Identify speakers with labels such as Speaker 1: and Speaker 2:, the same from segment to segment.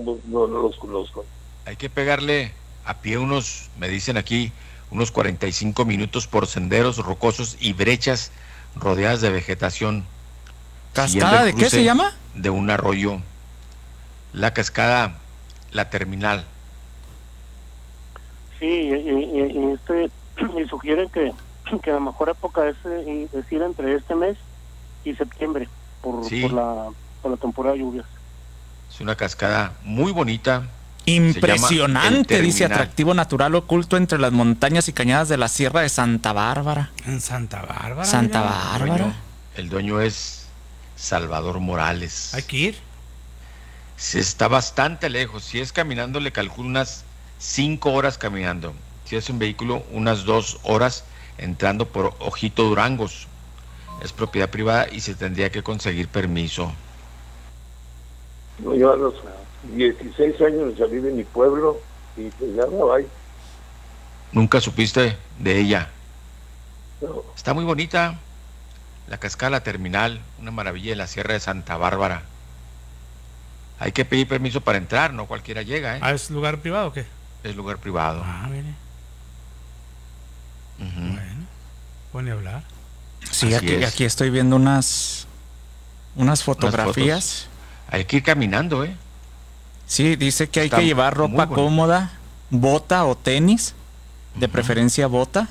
Speaker 1: no los conozco.
Speaker 2: Hay que pegarle a pie me dicen aquí, unos 45 minutos por senderos rocosos y brechas rodeadas de vegetación.
Speaker 3: ¿Cascada de qué se llama?
Speaker 2: De un arroyo. La cascada, la terminal.
Speaker 4: Sí, y sugieren que la mejor época es ir entre este mes y septiembre por la temporada de lluvias.
Speaker 2: Es una cascada muy bonita.
Speaker 3: Impresionante, dice, atractivo natural oculto entre las montañas y cañadas de la Sierra de Santa Bárbara.
Speaker 5: ¿En Santa Bárbara?
Speaker 3: Santa Bárbara.
Speaker 2: El dueño es Salvador Morales.
Speaker 5: Hay que ir.
Speaker 2: Si está bastante lejos. Si es caminando, le calculo unas 5 horas caminando. Si es un vehículo, unas 2 horas entrando por Ojito Durangos. Es propiedad privada y se tendría que conseguir permiso.
Speaker 1: No, yo a los 16 años salí de mi pueblo y pues ya no hay.
Speaker 2: ¿Nunca supiste de ella?
Speaker 1: No.
Speaker 2: Está muy bonita. La cascada La Terminal, una maravilla de la Sierra de Santa Bárbara. Hay que pedir permiso para entrar, no cualquiera llega, ¿eh?
Speaker 5: ¿Es lugar privado o qué?
Speaker 2: Es lugar privado.
Speaker 5: Mire. Bueno, pueden hablar.
Speaker 3: Sí, aquí estoy viendo unas fotografías.
Speaker 2: Hay que ir caminando, ¿eh?
Speaker 3: Sí, dice que hay que llevar ropa cómoda, bota o tenis, de preferencia bota.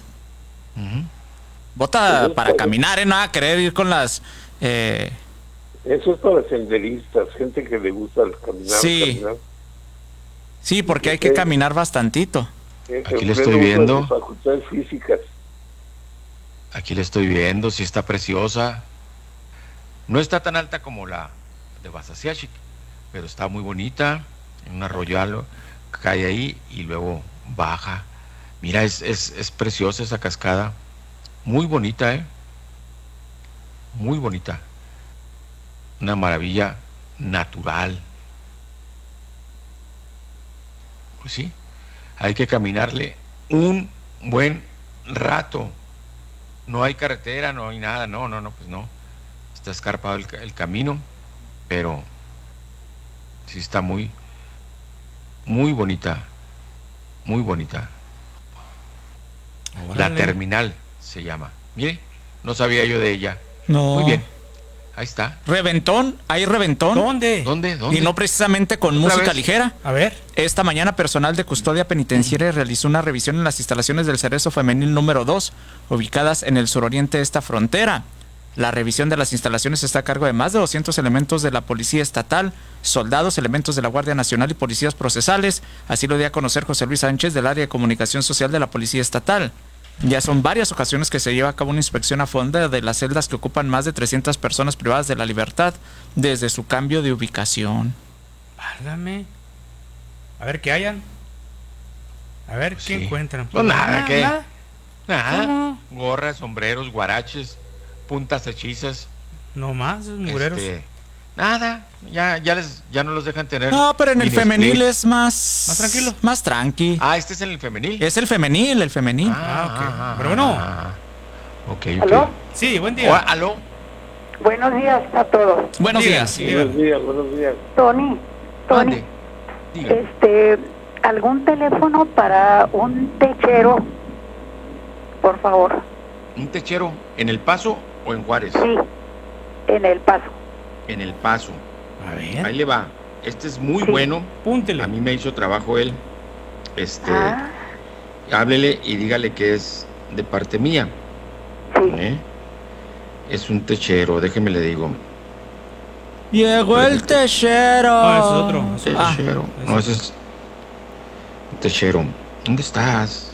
Speaker 3: Bota para caminar, nada, querer ir con las...
Speaker 1: Eso es para senderistas, gente que le gusta caminar.
Speaker 3: Sí,
Speaker 1: caminar.
Speaker 3: Sí, porque hay que caminar bastantito.
Speaker 2: Aquí le estoy viendo.
Speaker 1: Facultades físicas.
Speaker 2: Aquí le estoy viendo, sí está preciosa. No está tan alta como la de Basasiachik, pero está muy bonita. En un arroyo cae ahí y luego baja. Mira, es preciosa esa cascada. Muy bonita, ¿eh? Muy bonita. Una maravilla natural. Pues sí, hay que caminarle un buen rato. No hay carretera, no hay nada, no, pues no. Está escarpado el camino, pero sí está muy bonita, muy bonita.
Speaker 5: Órale.
Speaker 2: La Terminal se llama. Mire, no sabía yo de ella.
Speaker 3: No.
Speaker 2: Muy bien, ahí está.
Speaker 3: ¿Reventón? ¿Hay reventón?
Speaker 5: ¿Dónde?
Speaker 3: Y no precisamente con música ligera.
Speaker 5: A ver.
Speaker 3: Esta mañana personal de custodia penitenciaria realizó una revisión en las instalaciones del Cerezo Femenil número 2, ubicadas en el suroriente de esta frontera. La revisión de las instalaciones está a cargo de más de 200 elementos de la Policía Estatal, soldados, elementos de la Guardia Nacional y policías procesales. Así lo dio a conocer José Luis Sánchez del área de comunicación social de la Policía Estatal. Ya son varias ocasiones que se lleva a cabo una inspección a fondo de las celdas que ocupan más de 300 personas privadas de la libertad desde su cambio de ubicación.
Speaker 5: Válgame. A ver qué hayan. A ver
Speaker 2: Pues
Speaker 5: qué
Speaker 2: sí.
Speaker 5: encuentran.
Speaker 2: Pues nada, ¿qué? Nada.
Speaker 5: ¿Cómo?
Speaker 2: Gorras, sombreros, guaraches, puntas hechizas.
Speaker 5: No más, esos mugreros.
Speaker 2: Nada, ya no los dejan tener.
Speaker 3: No, pero en el femenil es
Speaker 5: ¿Más tranquilo?
Speaker 3: Más tranqui.
Speaker 2: Ah, este es en el femenil.
Speaker 3: Es el femenil.
Speaker 5: Ok. Pero bueno.
Speaker 2: Ok.
Speaker 6: ¿Aló?
Speaker 5: Sí, buen día.
Speaker 2: ¿Aló?
Speaker 6: Buenos días a todos.
Speaker 3: Buenos días.
Speaker 1: Buenos días.
Speaker 6: Tony,
Speaker 2: Mande. Diga.
Speaker 6: ¿algún teléfono para un techero? Por favor.
Speaker 2: ¿Un techero en El Paso o en Juárez?
Speaker 6: Sí, en El Paso.
Speaker 2: En El Paso.
Speaker 5: A ver.
Speaker 2: Ahí le va. Este es muy bueno.
Speaker 5: Púntele.
Speaker 2: A mí me hizo trabajo él. Háblele y dígale que es de parte mía.
Speaker 6: Sí.
Speaker 2: Es un techero, déjeme le digo.
Speaker 3: Llegó el techero.
Speaker 5: Ah, ese es otro.
Speaker 2: Techero. No, ese es techero. ¿Dónde estás?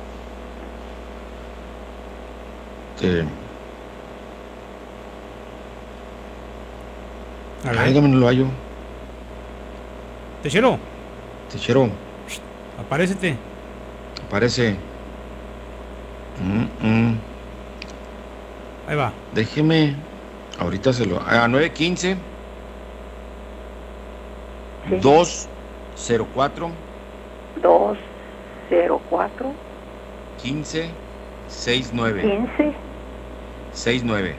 Speaker 5: A ver.
Speaker 2: Válgame, no lo hallo.
Speaker 5: Techero,
Speaker 2: Techero,
Speaker 5: aparécete.
Speaker 2: aparece.
Speaker 5: Ahí va.
Speaker 2: Déjeme. Ahorita se lo. A 915
Speaker 6: Sí.
Speaker 2: 204
Speaker 6: 204
Speaker 2: 15 69
Speaker 6: 15
Speaker 2: 69.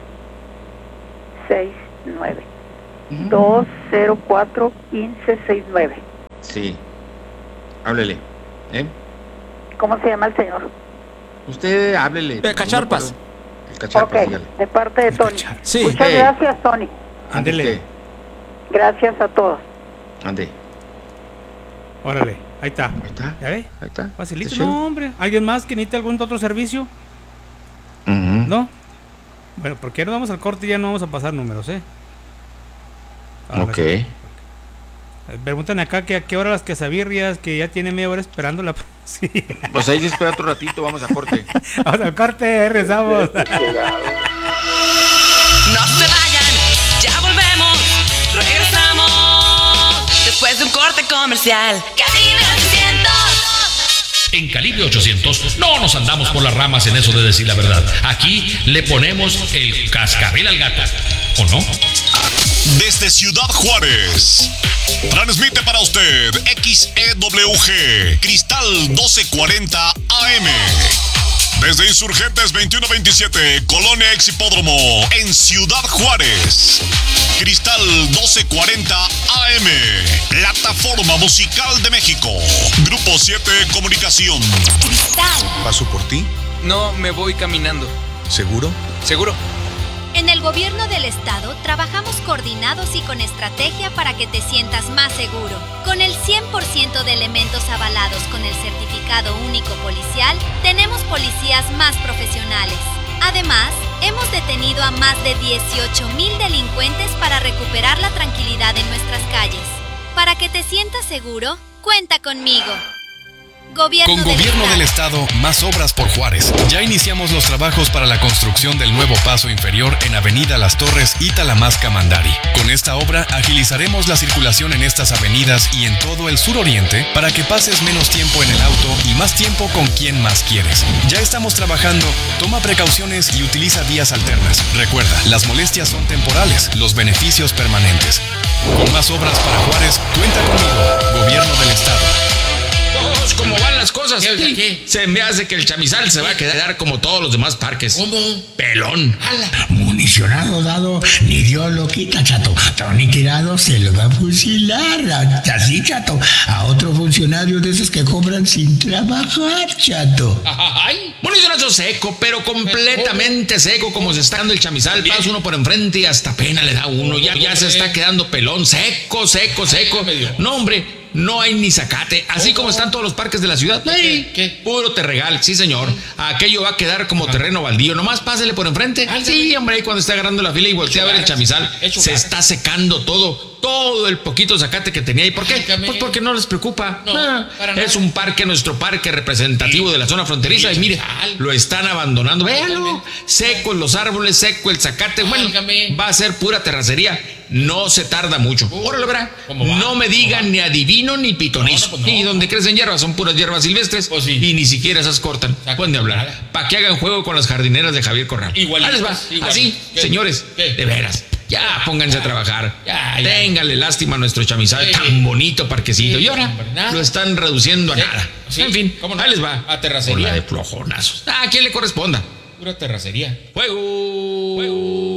Speaker 6: 69. 204 15 69.
Speaker 2: Sí. Háblele.
Speaker 6: ¿Cómo se llama el señor?
Speaker 2: Usted háblele.
Speaker 3: Cacharpas.
Speaker 2: El Cacharpas,
Speaker 6: Ok,
Speaker 2: dígale.
Speaker 6: de parte de Tony.
Speaker 3: Sí.
Speaker 6: Muchas gracias, Tony.
Speaker 5: Ándele.
Speaker 6: Gracias a todos.
Speaker 2: Ande.
Speaker 5: Órale, ahí está.
Speaker 2: Ahí está.
Speaker 5: ¿Ya ve?
Speaker 2: Ahí está.
Speaker 5: Facilito.
Speaker 2: Está chido.
Speaker 5: No, hombre. ¿Alguien más que necesite algún otro servicio?
Speaker 2: Ujú.
Speaker 5: ¿No? Bueno, porque no vamos al corte y ya no vamos a pasar números, Ahora
Speaker 2: Ok.
Speaker 5: sí. Preguntan acá que a qué hora las quesabirrias, que ya tiene media hora esperando la... Sí.
Speaker 2: Pues ahí se espera otro ratito, vamos a corte.
Speaker 5: Vamos al corte, rezamos.
Speaker 7: No se vayan, ya volvemos, regresamos después de un corte comercial. Calibre 800.
Speaker 8: En Calibre 800 no nos andamos por las ramas en eso de decir la verdad. Aquí le ponemos el cascabel al gato, ¿o no?
Speaker 9: Desde Ciudad Juárez, transmite para usted XEWG Cristal 1240 AM. Desde Insurgentes 2127, Colonia Exhipódromo, en Ciudad Juárez. Cristal 1240 AM, Plataforma Musical de México. Grupo 7 Comunicación.
Speaker 10: ¿Paso por ti?
Speaker 11: No, me voy caminando.
Speaker 10: ¿Seguro?
Speaker 11: ¿Seguro?
Speaker 12: En el gobierno del estado trabajamos coordinados y con estrategia para que te sientas más seguro. Con el 100% de elementos avalados con el certificado único policial, tenemos policías más profesionales. Además, hemos detenido a más de 18,000 delincuentes para recuperar la tranquilidad en nuestras calles. Para que te sientas seguro, cuenta conmigo.
Speaker 13: Con Gobierno del Estado, más obras por Juárez. Ya iniciamos los trabajos para la construcción del nuevo paso inferior en Avenida Las Torres y Talamasca Mandari. Con esta obra agilizaremos la circulación en estas avenidas y en todo el suroriente para que pases menos tiempo en el auto y más tiempo con quien más quieres. Ya estamos trabajando, toma precauciones y utiliza vías alternas. Recuerda, las molestias son temporales, los beneficios permanentes. Con más obras para Juárez, cuenta conmigo, Gobierno del Estado.
Speaker 8: Pues, ¿cómo van las cosas?
Speaker 11: ¿Qué?
Speaker 8: Se me hace que el Chamizal se va a quedar como todos los demás parques.
Speaker 11: ¿Cómo?
Speaker 8: Pelón.
Speaker 14: Municionado dado, ni Dios lo quita, chato. Tony tirado se lo va a fusilar. Así, chato. A otro funcionario de esos que cobran sin trabajar, chato.
Speaker 8: Ay, municionazo seco, pero completamente seco, como se está dando el Chamizal. Pasa uno por enfrente y hasta pena le da uno. Ya se está quedando pelón, seco. No, hombre. No hay ni zacate, así como están todos los parques de la ciudad.
Speaker 11: ¿Qué?
Speaker 8: Puro terregal, sí señor. Aquello va a quedar como terreno baldío. Nomás pásele por enfrente. Sí, hombre, ahí cuando está agarrando la fila y voltea a ver el Chamizal, se está secando todo el poquito zacate que tenía. ¿Y por qué? Pues porque no les preocupa. Es un parque, nuestro parque representativo de la zona fronteriza. Y mire, lo están abandonando. Véalo, secos los árboles, seco el zacate. Bueno, va a ser pura terracería. No se tarda mucho. Órale, verá. No me digan ni adivino ni pitonizo. Y donde crecen hierbas son puras hierbas silvestres. Y ni siquiera esas cortan. Pueden de hablar. Para que hagan juego con las jardineras de Javier Corral. Ahí les va. Así, señores, de veras. Ya pónganse a trabajar. Ténganle lástima a nuestro Chamizal, tan bonito parquecito. Y ahora lo están reduciendo a nada. En fin, ahí les va.
Speaker 11: A terracería.
Speaker 8: Por la de flojonazos. ¿A quién le corresponda?
Speaker 11: Pura terracería.
Speaker 8: ¡Fuego!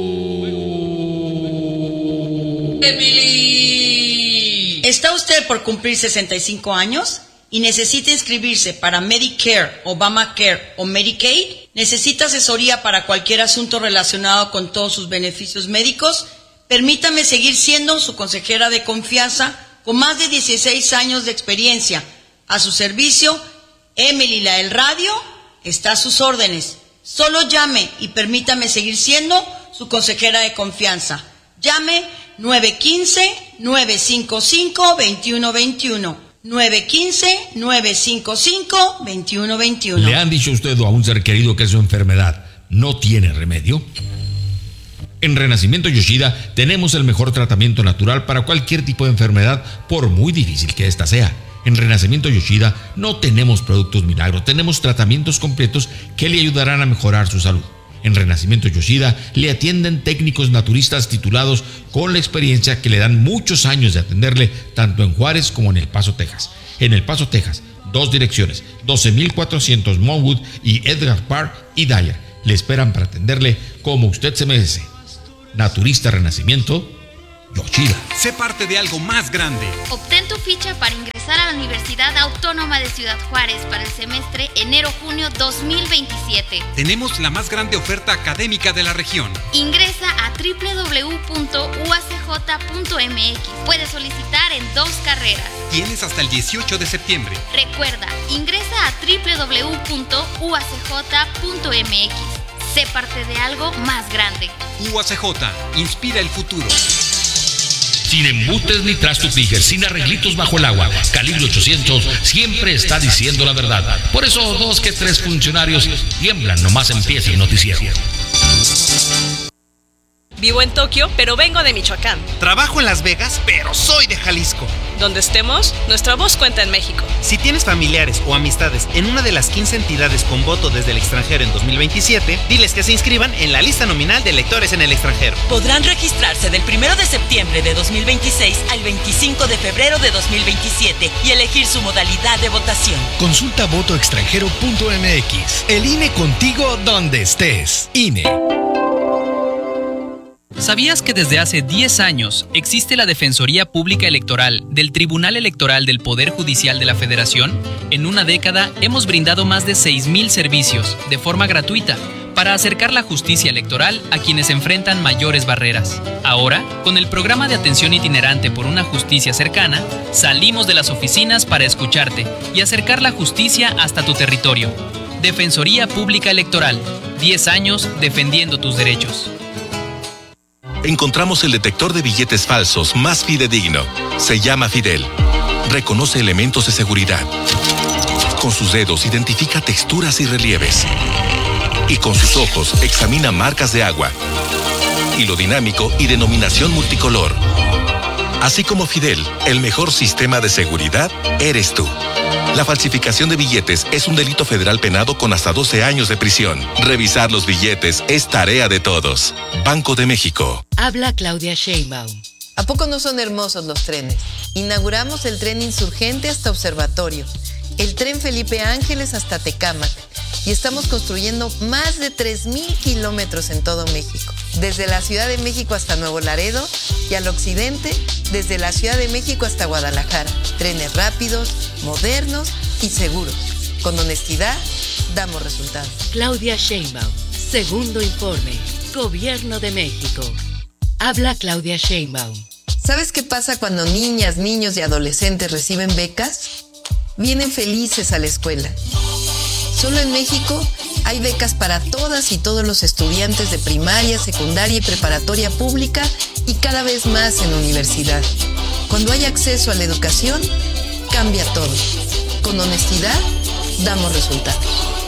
Speaker 15: Emily. ¿Está usted por cumplir 65 años y necesita inscribirse para Medicare, Obamacare o Medicaid? ¿Necesita asesoría para cualquier asunto relacionado con todos sus beneficios médicos? Permítame seguir siendo su consejera de confianza con más de 16 años de experiencia. A su servicio, Emily la del radio está a sus órdenes. Solo llame y permítame seguir siendo su consejera de confianza. Llame 915-955-2121. 915-955-2121.
Speaker 8: ¿Le han dicho a usted o a un ser querido que su enfermedad no tiene remedio? En Renacimiento Yoshida tenemos el mejor tratamiento natural para cualquier tipo de enfermedad, por muy difícil que ésta sea. En Renacimiento Yoshida no tenemos productos milagros, tenemos tratamientos completos que le ayudarán a mejorar su salud. En Renacimiento Yoshida le atienden técnicos naturistas titulados con la experiencia que le dan muchos años de atenderle tanto en Juárez como en El Paso, Texas. En El Paso, Texas, 2 direcciones, 12,400 Monwood y Edgar Park y Dyer. Le esperan para atenderle como usted se merece. Naturista Renacimiento Yoshida.
Speaker 16: Sé parte de algo más grande.
Speaker 12: Obtén tu ficha para ingresar la Autónoma de Ciudad Juárez para el semestre enero-junio 2027.
Speaker 16: Tenemos la más grande oferta académica de la región.
Speaker 12: Ingresa a www.uacj.mx. Puedes solicitar en 2 carreras.
Speaker 16: Tienes hasta el 18 de septiembre.
Speaker 12: Recuerda, ingresa a www.uacj.mx. Sé parte de algo más grande.
Speaker 16: UACJ, inspira el futuro.
Speaker 8: Sin embutes ni trastos Tiger, sin arreglitos bajo el agua. Calibre 800 siempre está diciendo la verdad. Por eso 2 que 3 funcionarios tiemblan nomás empieza el noticiero.
Speaker 17: Vivo en Tokio, pero vengo de Michoacán.
Speaker 18: Trabajo en Las Vegas, pero soy de Jalisco.
Speaker 17: Donde estemos, nuestra voz cuenta en México.
Speaker 18: Si tienes familiares o amistades en una de las 15 entidades con voto desde el extranjero en 2027, diles que se inscriban en la lista nominal de electores en el extranjero.
Speaker 19: Podrán registrarse del 1 de septiembre de 2026 al 25 de febrero de 2027 y elegir su modalidad de votación.
Speaker 13: Consulta votoextranjero.mx. El INE contigo donde estés. INE.
Speaker 20: ¿Sabías que desde hace 10 años existe la Defensoría Pública Electoral del Tribunal Electoral del Poder Judicial de la Federación? En una década hemos brindado más de 6,000 servicios de forma gratuita para acercar la justicia electoral a quienes enfrentan mayores barreras. Ahora, con el programa de atención itinerante por una justicia cercana, salimos de las oficinas para escucharte y acercar la justicia hasta tu territorio. Defensoría Pública Electoral, 10 años defendiendo tus derechos.
Speaker 13: Encontramos el detector de billetes falsos más fidedigno. Se llama Fidel. Reconoce elementos de seguridad. Con sus dedos identifica texturas y relieves. Y con sus ojos examina marcas de agua. Hilo dinámico y denominación multicolor. Así como Fidel, el mejor sistema de seguridad eres tú. La falsificación de billetes es un delito federal penado con hasta 12 años de prisión. Revisar los billetes es tarea de todos. Banco de México.
Speaker 21: Habla Claudia Sheinbaum. ¿A poco no son hermosos los trenes? Inauguramos el tren Insurgente hasta Observatorio, el tren Felipe Ángeles hasta Tecámac y estamos construyendo más de 3,000 kilómetros en todo México. Desde la Ciudad de México hasta Nuevo Laredo y al occidente, desde la Ciudad de México hasta Guadalajara. Trenes rápidos, modernos y seguros. Con honestidad, damos resultados. Claudia Sheinbaum, segundo informe. Gobierno de México. Habla Claudia Sheinbaum. ¿Sabes qué pasa cuando niñas, niños y adolescentes reciben becas? Vienen felices a la escuela. Solo en México hay becas para todas y todos los estudiantes de primaria, secundaria y preparatoria pública y cada vez más en universidad. Cuando hay acceso a la educación, cambia todo. Con honestidad, damos resultados.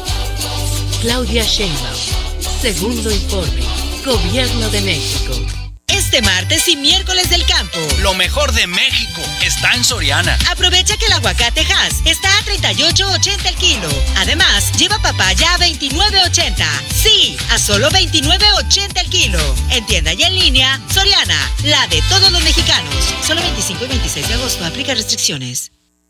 Speaker 21: Claudia Sheinbaum, segundo informe. Gobierno de México.
Speaker 22: Este martes y miércoles del campo.
Speaker 23: Lo mejor de México está en Soriana.
Speaker 22: Aprovecha que el aguacate Hass está a $38.80 el kilo. Además, lleva papaya a $29.80. Sí, a solo $29.80 el kilo. En tienda y en línea, Soriana, la de todos los mexicanos. Solo 25 y 26 de agosto. Aplica restricciones.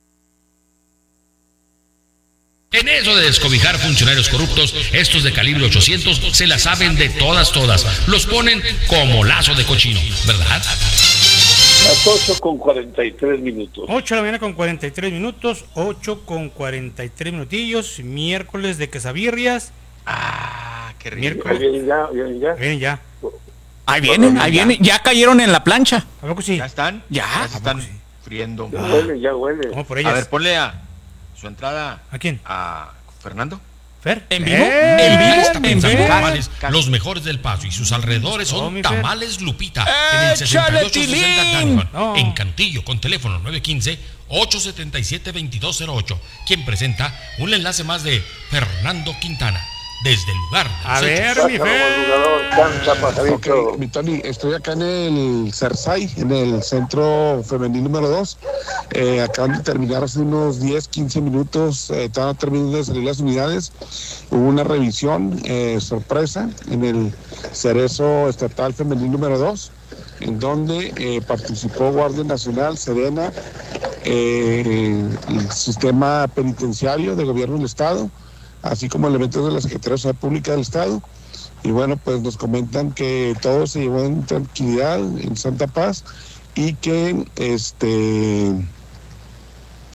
Speaker 8: En eso de descobijar funcionarios corruptos, estos de calibre 800 se la saben de todas. Los ponen como lazo de cochino, ¿verdad?
Speaker 1: Las 8:43.
Speaker 5: 8 de la mañana con 43 minutos, 8:43 minutillos, miércoles de quesabirrias.
Speaker 2: Qué rico.
Speaker 5: Miércoles. Vienen ya.
Speaker 3: Ahí vienen, ya cayeron en la plancha.
Speaker 5: ¿A poco sí?
Speaker 2: ¿Ya están?
Speaker 3: Ya.
Speaker 2: Se están friendo.
Speaker 1: Ya huele.
Speaker 5: Vamos por ellas.
Speaker 2: A ver, ponle su entrada.
Speaker 5: ¿A quién?
Speaker 2: A Fernando.
Speaker 5: ¿Fer?
Speaker 3: ¿En vivo?
Speaker 8: Está pensando en tamales, los mejores del Paso y sus alrededores son Tamales Lupita en el 6860 Diamond, en Cantillo, con teléfono 915-877-2208. Quien presenta un enlace más de Fernando Quintana desde el lugar del
Speaker 5: A ver, mi Fer.
Speaker 24: Ok, mi Tony, estoy acá en el CERSAI, en el Centro Femenil número 2. Acaban de terminar hace unos 10-15 minutos, estaban terminando de salir las unidades. Hubo una revisión sorpresa en el Cerezo Estatal Femenil número 2, en donde participó Guardia Nacional, Sedena, el sistema penitenciario del Gobierno del Estado, así como elementos de la Secretaría de Seguridad Pública del Estado. Y bueno, pues nos comentan que todo se llevó en tranquilidad, en santa paz, y que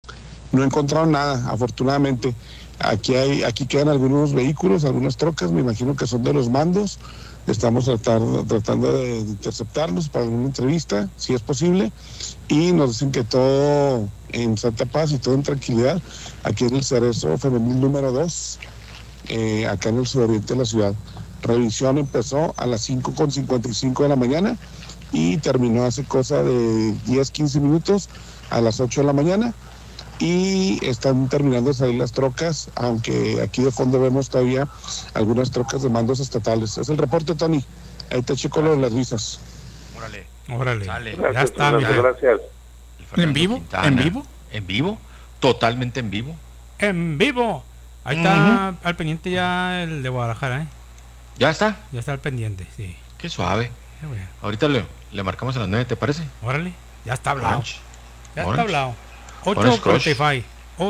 Speaker 24: No encontraron nada, afortunadamente. Aquí quedan algunos vehículos, algunas trocas, me imagino que son de los mandos. Estamos tratando de interceptarlos para una entrevista, si es posible, y nos dicen que todo en santa paz y todo en tranquilidad, aquí en el Cerezo Femenil número 2, acá en el suroriente de la ciudad. Revisión empezó a las 5:55 de la mañana y terminó hace cosa de 10-15 minutos a las 8 de la mañana. Y están terminando de salir las trocas, aunque aquí de fondo vemos todavía algunas trocas de mandos estatales. Es el reporte, Tony. Ahí te checo las visas.
Speaker 5: Órale.
Speaker 2: Sale.
Speaker 5: Ya está, mira.
Speaker 1: Gracias.
Speaker 3: ¿En vivo?
Speaker 2: Quintana.
Speaker 3: ¿En vivo?
Speaker 2: ¿En vivo? Totalmente en vivo.
Speaker 5: En vivo. Ahí está al pendiente ya el de Guadalajara, ¿eh?
Speaker 2: ¿Ya está?
Speaker 5: Ya está al pendiente, sí.
Speaker 2: Qué suave.
Speaker 5: Qué bueno.
Speaker 2: Ahorita le marcamos a las 9, ¿te parece?
Speaker 5: Órale. Ya está hablado.
Speaker 2: Orange.
Speaker 5: Ya
Speaker 2: Orange.
Speaker 5: está hablado.
Speaker 2: Orange
Speaker 5: 8:45.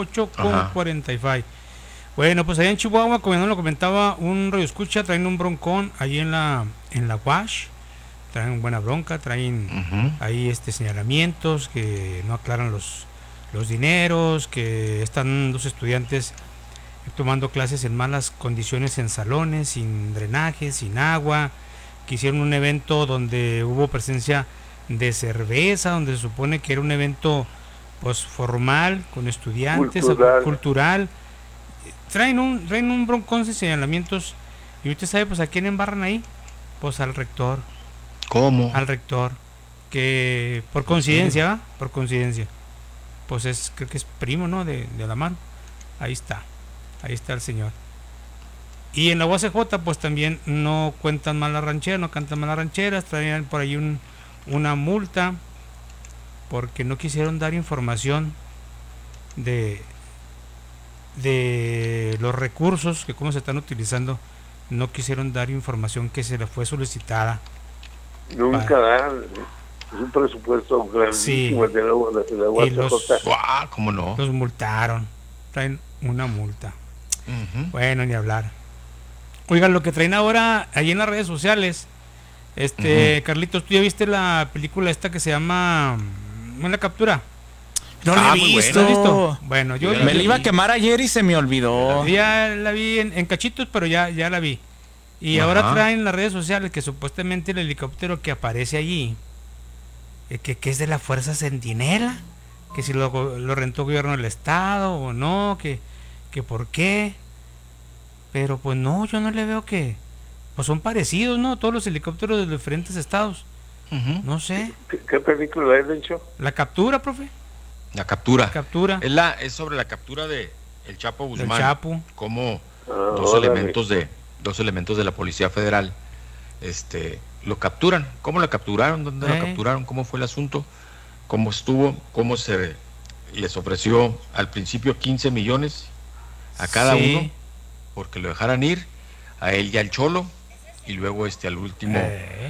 Speaker 5: 8:45. Bueno, pues allá en Chihuahua, como ya nos lo comentaba un radio escucha, traen un broncón ahí en la Wash. Traen buena bronca, traen ahí señalamientos que no aclaran los dineros, que están los estudiantes tomando clases en malas condiciones en salones, sin drenaje, sin agua, que hicieron un evento donde hubo presencia de cerveza, donde se supone que era un evento pues formal, con estudiantes, cultural. Traen un broncón de señalamientos, y usted sabe pues a quién embarran ahí, pues al rector.
Speaker 2: ¿Cómo?
Speaker 5: Al rector, que por coincidencia, ¿va? Por coincidencia, pues creo que es primo, ¿no? De la mano. Ahí está el señor. Y en la UACJ pues también no cuentan mal las rancheras, no cantan mal las rancheras, traían por ahí una multa porque no quisieron dar información de los recursos, que cómo se están utilizando, no quisieron dar información que se les fue solicitada.
Speaker 1: Nunca dan, es un presupuesto grandísimo el de la UACJ.
Speaker 2: ¿Cómo no?
Speaker 5: Los multaron, traen una multa. Bueno, ni hablar. Oigan, lo que traen ahora ahí en las redes sociales, Carlitos, ¿tú ya viste la película esta que se llama La Captura?
Speaker 3: No la he visto.
Speaker 5: Bueno. Bueno, yo
Speaker 3: me la iba a quemar ayer y se me olvidó.
Speaker 5: Ya la vi en cachitos, pero ya la vi. Y ahora traen las redes sociales que supuestamente el helicóptero que aparece allí, que es de la Fuerza Centinela, que si lo rentó el gobierno del estado o no, que por qué. Pero pues no, yo no le veo que... Pues son parecidos, ¿no? Todos los helicópteros de los diferentes estados. No sé.
Speaker 1: ¿Qué película es, Dencho?
Speaker 5: La Captura, profe.
Speaker 2: La Captura.
Speaker 5: Captura.
Speaker 2: Es sobre la captura de el Chapo Guzmán.
Speaker 5: El Chapo.
Speaker 2: Como dos elementos de la Policía Federal lo capturan. ¿Cómo lo capturaron? ¿Dónde lo capturaron? ¿Cómo fue el asunto? ¿Cómo estuvo? ¿Cómo se les ofreció al principio 15 millones a cada uno? Porque lo dejaran ir, a él y al Cholo, y luego al último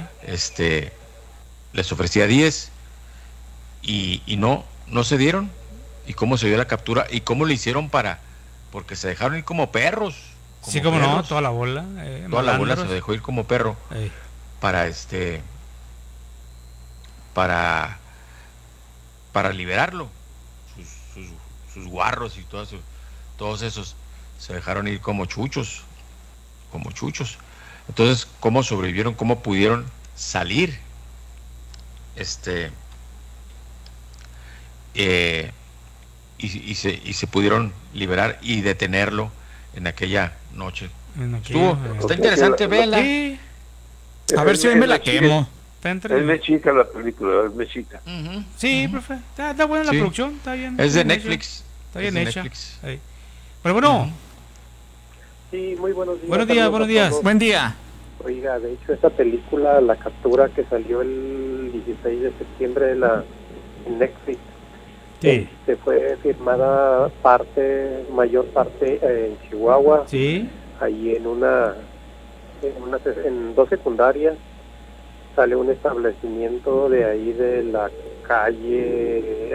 Speaker 2: les ofrecía 10 y no se dieron. Y cómo se dio la captura y cómo le hicieron porque se dejaron ir como perros.
Speaker 5: Sí, como no, toda la bola.
Speaker 2: Toda la bola se dejó ir como perro para liberarlo. Sus guarros y todos esos se dejaron ir como chuchos. Entonces, ¿cómo sobrevivieron? ¿Cómo pudieron salir? Y se pudieron liberar y detenerlo en aquella noche. Está interesante, vela.
Speaker 5: Sí.
Speaker 3: A ver si hoy me la quemo.
Speaker 1: Es mexica la película, es mexica.
Speaker 5: Sí, profe, está buena la producción, está bien.
Speaker 2: Es de Netflix.
Speaker 5: Está bien hecha. Pero bueno.
Speaker 4: Sí, muy buenos días.
Speaker 5: Buenos días.
Speaker 3: Buen día.
Speaker 4: Oiga, de hecho esta película, La Captura, que salió el 16 de septiembre en Netflix, se fue firmada mayor parte en Chihuahua.
Speaker 5: Sí.
Speaker 4: Ahí en dos secundarias sale un establecimiento de ahí de la calle,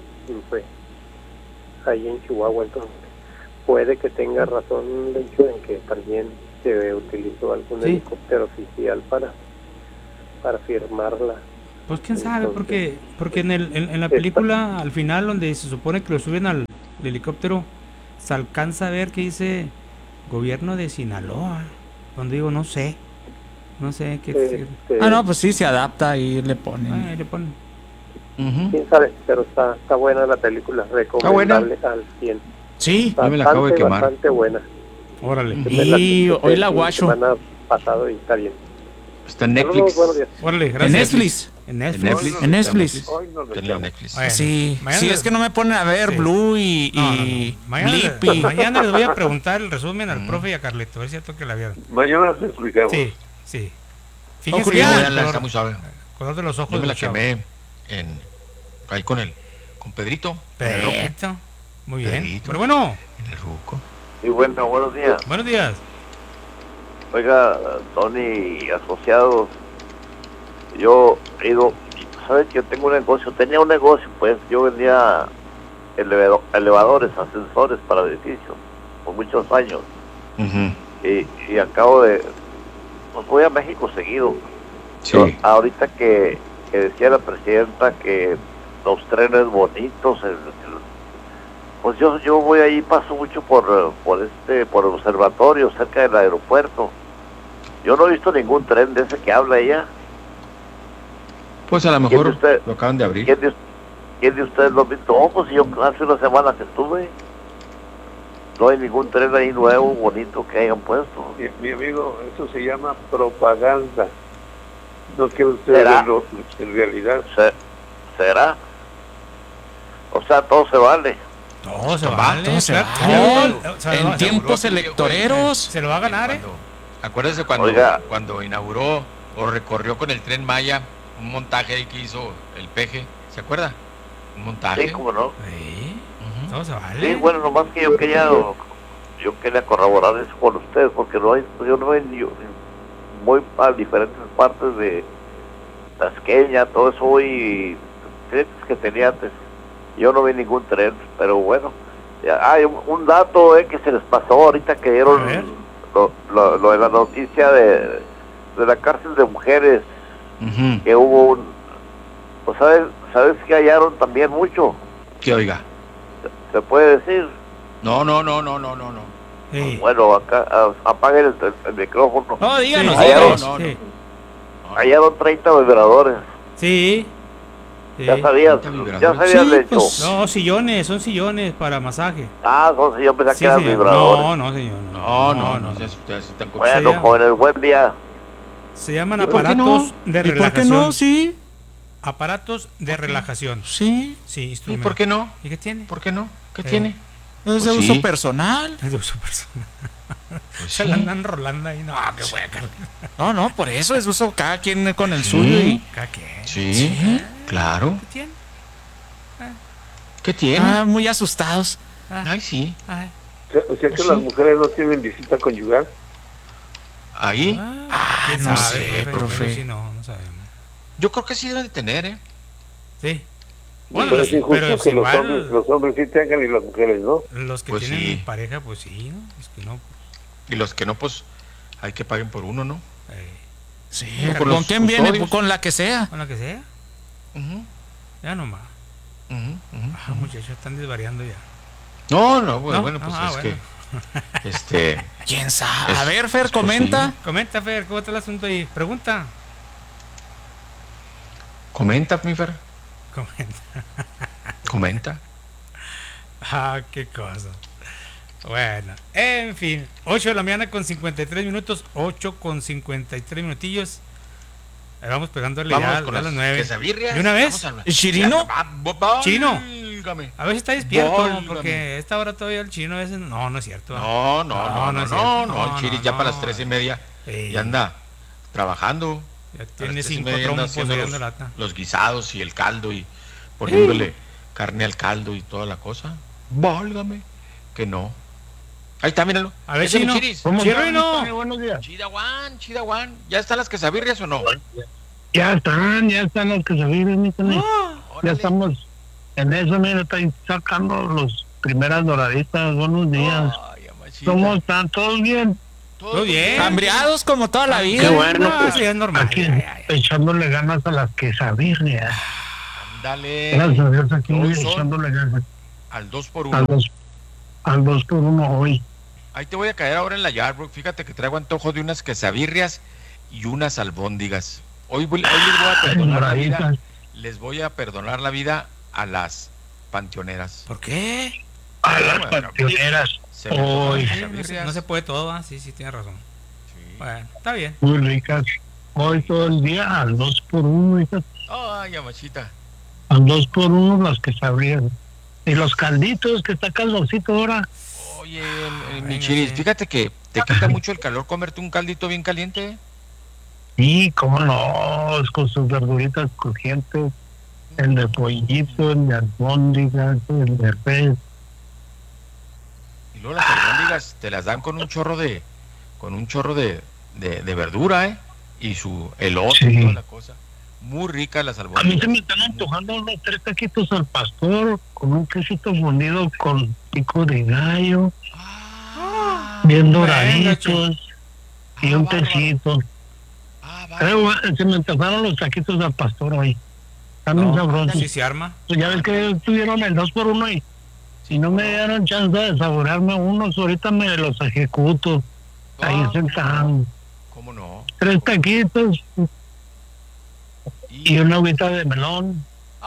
Speaker 4: ahí en Chihuahua. Entonces puede que tenga razón el hecho en que también se utilizó algún helicóptero oficial para firmarla.
Speaker 5: Pues quién sabe, porque en la película, al final, donde se supone que lo suben al helicóptero, se alcanza a ver que dice gobierno de Sinaloa. Donde digo, no sé qué.
Speaker 3: No, pues sí, se adapta y le ponen.
Speaker 5: Ahí le ponen.
Speaker 4: Quién sabe, pero está buena la película, recomendable al 100.
Speaker 3: Sí,
Speaker 2: yo me la acabo de quemar.
Speaker 4: Bastante buena.
Speaker 5: Órale.
Speaker 3: Y hoy la guacho.
Speaker 4: Semana pasado y está bien.
Speaker 2: Está en Netflix.
Speaker 5: Órale, gracias.
Speaker 3: En Netflix. Sí, es que no me ponen a ver Blue y Blippi.
Speaker 5: Mañana les voy a preguntar el resumen al profe y a Carleto, es cierto que la vieron.
Speaker 1: Mañana te explicamos.
Speaker 5: Sí.
Speaker 2: Fíjense que está muy suave.
Speaker 5: Color de los ojos.
Speaker 2: Yo me la quemé ahí con Pedrito.
Speaker 5: Pedrito. Muy bien. Pedrito. Pero bueno.
Speaker 2: En el Ruco.
Speaker 1: Y bueno, buenos días.
Speaker 5: Buenos días.
Speaker 1: Oiga, Tony y asociados, yo he ido, ¿sabes que yo tengo un negocio? Tenía un negocio, pues, yo vendía elevadores, ascensores para edificios, por muchos años. Y acabo de, pues voy a México seguido.
Speaker 2: Sí.
Speaker 1: Yo, ahorita que decía la presidenta que los trenes bonitos, pues yo voy ahí, paso mucho por el observatorio cerca del aeropuerto. Yo no he visto ningún tren de ese que habla ella.
Speaker 2: Pues a lo mejor lo acaban de abrir.
Speaker 1: ¿Quién de ustedes lo ha visto? Pues yo hace una semana que estuve. No hay ningún tren ahí nuevo, bonito que hayan puesto. Mi amigo, eso se llama propaganda. No quiere usted verlo en realidad. ¿Será? O sea, todo se vale.
Speaker 5: Todo se vale.
Speaker 3: En tiempos electoreros.
Speaker 5: Se lo va a ganar,
Speaker 2: Acuérdese cuando inauguró o recorrió con el Tren Maya un montaje ahí que hizo el Peje, ¿se acuerda? Un montaje.
Speaker 1: Sí, cómo no.
Speaker 5: Sí, todo se vale.
Speaker 1: Sí, bueno, nomás que yo quería corroborar eso con ustedes, porque yo no he muy a diferentes partes de Tasqueña, todo eso, voy que tenía antes. Yo no vi ningún tren, pero bueno. Hay un dato que se les pasó ahorita que dieron lo de la noticia de la cárcel de mujeres, que hubo pues sabes que hallaron también mucho.
Speaker 2: ¿Qué oiga?
Speaker 1: ¿Se puede decir?
Speaker 2: No.
Speaker 5: Sí.
Speaker 1: Bueno, acá apaguen el micrófono.
Speaker 5: No, díganos.
Speaker 1: Hallaron 30 vibradores.
Speaker 5: Sí.
Speaker 1: Ya sabías de hecho.
Speaker 5: Pues, no, son sillones para masaje.
Speaker 1: Son sillones, pensaba que eran vibradores.
Speaker 5: No, señor.
Speaker 2: No.
Speaker 1: Bueno, jóvenes, buen día.
Speaker 5: Se llaman aparatos de relajación.
Speaker 3: ¿Y por qué no? Sí.
Speaker 5: Aparatos de relajación.
Speaker 3: Sí.
Speaker 2: ¿Y por qué no?
Speaker 5: ¿Y qué tiene?
Speaker 2: ¿Por qué no? ¿Qué tiene?
Speaker 3: Es de uso personal.
Speaker 5: Es de uso personal. Se la andan rolando ahí. No, qué hueca.
Speaker 3: No, por eso es uso cada quien con el suyo. Y...
Speaker 5: ¿Cada quien?
Speaker 2: Sí, claro.
Speaker 5: ¿Qué tiene?
Speaker 2: ¿Qué tiene?
Speaker 3: Muy asustados.
Speaker 2: Ay, sí.
Speaker 1: O sea que las mujeres no tienen visita conyugal.
Speaker 2: ¿Ahí?
Speaker 3: No sé, profe.
Speaker 5: Sí, no sabemos.
Speaker 2: Yo creo que sí deben de tener,
Speaker 5: Sí.
Speaker 1: Bueno, pero es injusto que los hombres sí tengan y las mujeres no.
Speaker 5: Los que tienen pareja, pues sí, ¿no? Los que no.
Speaker 2: Y los que no, pues hay que paguen por uno, ¿no?
Speaker 3: Sí. ¿Con quién viene? Con la que sea.
Speaker 5: Con la que sea. Ya nomás. Muchachos, están desvariando ya.
Speaker 2: No, bueno, pues es que
Speaker 3: ¿quién sabe? A ver, Fer, comenta.
Speaker 5: Comenta, Fer, ¿cómo está el asunto ahí? Pregunta.
Speaker 2: Comenta, mi Fer. Comenta.
Speaker 5: Qué cosa. Bueno, en fin, 8 de la mañana con 53 minutos, 8 con 53 minutillos. Ahí vamos pegándole ya a las 9. ¿De una vez?
Speaker 3: ¿Chirino?
Speaker 5: Chino. A ver si está despierto, porque a esta hora todavía el chino a veces... No es cierto.
Speaker 2: No, el Chiri ya para las 3:30 ya anda trabajando.
Speaker 5: Ya tiene 5 trompos de lata.
Speaker 2: Los guisados y el caldo y poniéndole carne al caldo y toda la cosa. Válgame, que no. Ahí está, míralo.
Speaker 5: A ver, Chino.
Speaker 2: Chirino. Buenos días. Chidawan. ¿Ya están las quesabirrias o no?
Speaker 24: Ya están las quesabirrias, mi Tony. Ya estamos en eso, mira, estoy sacando los primeras doraditas. Buenos días. ¿Cómo están? ¿Todos bien?
Speaker 5: Todo bien.
Speaker 3: Hambriados como toda la vida.
Speaker 14: Qué bueno,
Speaker 5: No,
Speaker 14: pues,
Speaker 5: sí, es normal.
Speaker 14: aquí echándole ganas a las quesabirrias.
Speaker 2: Dale.
Speaker 14: Gracias a Dios, aquí
Speaker 2: Hoy son
Speaker 14: echándole ganas.
Speaker 2: al 2x1.
Speaker 14: Al 2x1 hoy.
Speaker 2: Ahí te voy a caer ahora en la Yardbrook. Fíjate que traigo antojo de unas quesabirrias y unas albóndigas. Hoy les voy a perdonar la vida. Les voy a perdonar la vida a las panteoneras.
Speaker 5: ¿Por qué?
Speaker 14: A las panteoneras. Hoy.
Speaker 5: No se puede todo, ¿va? Sí, tienes razón. Sí. Bueno, está bien.
Speaker 14: Muy ricas. Hoy todo el día al 2x1, hijas.
Speaker 2: Ay, amachita.
Speaker 14: Al 2x1 las quesabirrias. Y los calditos, que está calorcito ahora.
Speaker 2: Oye, mi Chiris, fíjate que te quita mucho el calor comerte un caldito bien caliente.
Speaker 14: Sí, cómo no, con sus verduritas crujientes, el de pollito, el de albóndigas, el de res.
Speaker 2: Y luego las albóndigas te las dan con un chorro de verdura, y su elote y toda la cosa. Muy ricas las albóndigas.
Speaker 14: A mí se me están antojando unos 3 taquitos al pastor con un quesito fundido con pico de gallo, bien doraditos, y un tecito. Se me antojaron los taquitos al pastor hoy. Están bien sabrosos.
Speaker 5: Sí se arma.
Speaker 14: Pues ya ves que tuvieron el 2x1 y no me dieron chance de saborearme unos, ahorita me los ejecuto. Ahí sentado.
Speaker 2: ¿Cómo no?
Speaker 14: 3 taquitos y una agüita de melón.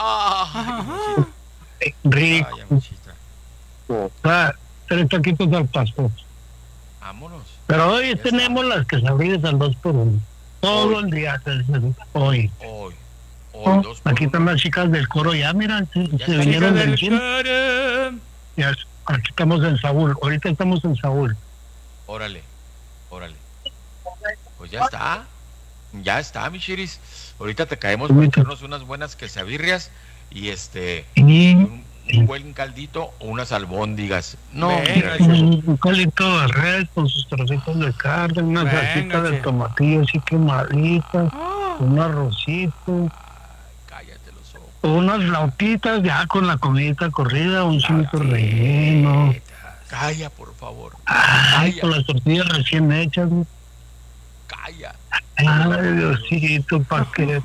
Speaker 14: Rico. O sea, 3 taquitos al pastor.
Speaker 2: Vámonos.
Speaker 14: Pero hoy tenemos las quesadillas al 2x1. Todo el día. Hoy. Aquí están las chicas del coro ya, mira, se vinieron del gym. Ya, aquí estamos en Saúl. Ahorita estamos en Saúl.
Speaker 2: Órale. Pues ya está, mi Chiris. Ahorita te caemos para echarnos unas buenas quesabirrias y un buen caldito o unas albóndigas. No,
Speaker 14: un caldito de res con sus trocitos de carne, una salsita de tomatillo así quemadita, un arrocito.
Speaker 2: Cállate los ojos.
Speaker 14: Unas flautitas ya con la comidita corrida, un chilito relleno.
Speaker 2: Calla, por favor.
Speaker 14: Con las tortillas recién hechas.
Speaker 2: Calla.
Speaker 14: Ay, Diosito, ¿para qué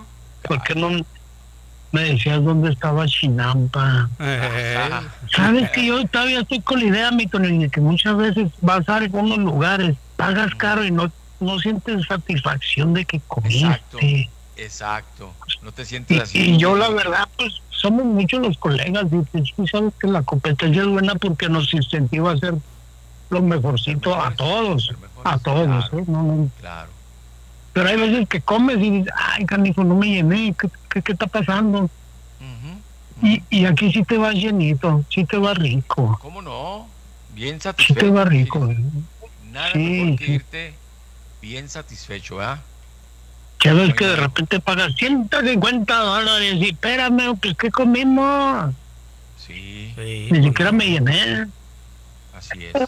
Speaker 14: no me decías dónde estaba Chinampa? Sabes que yo todavía estoy con la idea, mi Tony, que muchas veces vas a algunos lugares, pagas caro y no sientes satisfacción de que comiste.
Speaker 2: Exacto. No te sientes así.
Speaker 14: Y yo la verdad, pues somos muchos los colegas y tú sabes que la competencia es buena porque nos incentiva a hacer lo mejorcito a todos. Claro, ¿no?
Speaker 2: Claro.
Speaker 14: Pero hay veces que comes y dices, ay, canijo, no me llené, ¿qué está pasando? Y aquí sí te va llenito, sí te va rico.
Speaker 2: ¿Cómo no? Bien satisfecho.
Speaker 14: Sí te va rico.
Speaker 2: Nada mejor que irte bien satisfecho, ¿ah?
Speaker 14: Ya ves que de repente pagas $150 y espérame, pues ¿qué comimos?
Speaker 2: Sí.
Speaker 14: Ni siquiera me llené.
Speaker 2: Así es.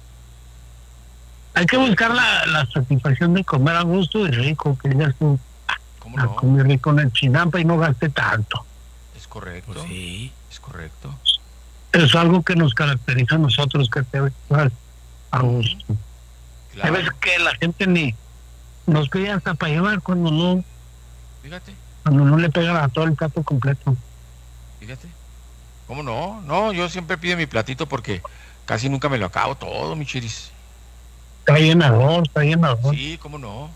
Speaker 14: Hay que buscar la satisfacción de comer a gusto y rico, que digas tú, comer rico en el Chinampa y no gaste tanto.
Speaker 2: Es correcto. Pues sí, es correcto.
Speaker 14: Es algo que nos caracteriza a nosotros, que te vas a gusto. Claro. Hay veces que la gente ni nos pide hasta para llevar cuando no.
Speaker 2: Fíjate.
Speaker 14: Cuando no le pegan a todo el plato completo.
Speaker 2: Fíjate. ¿Cómo no? No, yo siempre pido mi platito porque casi nunca me lo acabo todo, mi Chiris.
Speaker 14: Está llenador.
Speaker 2: Sí, cómo no.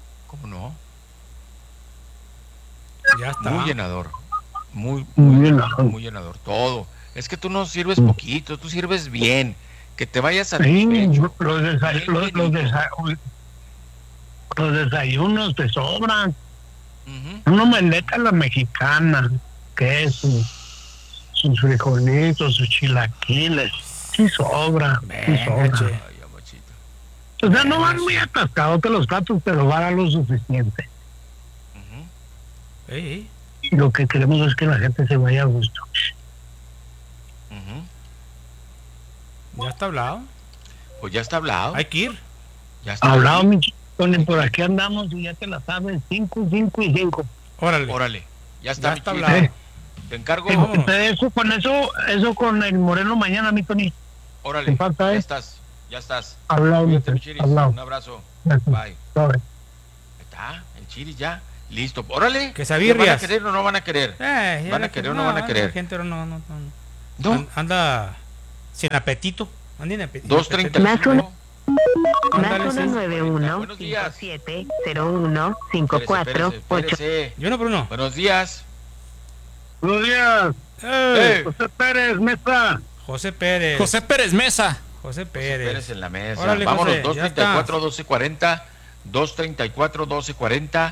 Speaker 5: Ya está.
Speaker 2: Muy llenador. Muy llenador. Todo. Es que tú no sirves poquito, tú sirves bien. Que te vayas satisfecho.
Speaker 14: Los desayunos te sobran. Una omeleta a la mexicana, queso, sus frijolitos, sus chilaquiles. Sí sobra. O sea, no van muy atascados los platos, pero van a lo suficiente. Lo que queremos es que la gente se vaya a gusto.
Speaker 5: ¿Ya está hablado?
Speaker 2: Pues ya está hablado.
Speaker 5: Hay que ir.
Speaker 2: Ya está
Speaker 14: hablado, mi Tony, por aquí andamos y ya te la sabes, 5, 5 y 5.
Speaker 2: Órale. Ya está
Speaker 5: hablado.
Speaker 2: Te encargo.
Speaker 14: Eso con el Moreno mañana, mi Tony.
Speaker 2: Órale,
Speaker 14: falta,
Speaker 2: ya estás. Ya estás.
Speaker 6: Hablado.
Speaker 2: Cuídate, mi Chiris.
Speaker 6: Hablado.
Speaker 2: Un abrazo.
Speaker 6: Gracias.
Speaker 2: Bye.
Speaker 6: Bye.
Speaker 2: Está, el Chiris ya. Listo. Órale.
Speaker 5: Quesabirrias.
Speaker 2: ¿Van a querer o no van a querer? ¿Van a querer o no van a querer?
Speaker 5: La gente no.
Speaker 2: No.
Speaker 5: Anda sin apetito. Anda sin apetito.
Speaker 2: 2:35.
Speaker 7: Más 191-5701-548.
Speaker 5: Yo no, Bruno.
Speaker 2: Buenos días.
Speaker 6: Buenos días. José Pérez Mesa.
Speaker 5: José Pérez.
Speaker 3: José Pérez Mesa.
Speaker 5: José Pérez
Speaker 2: En la mesa.
Speaker 5: Órale,
Speaker 2: vámonos,
Speaker 5: José,
Speaker 2: 234-1240, 234-1240,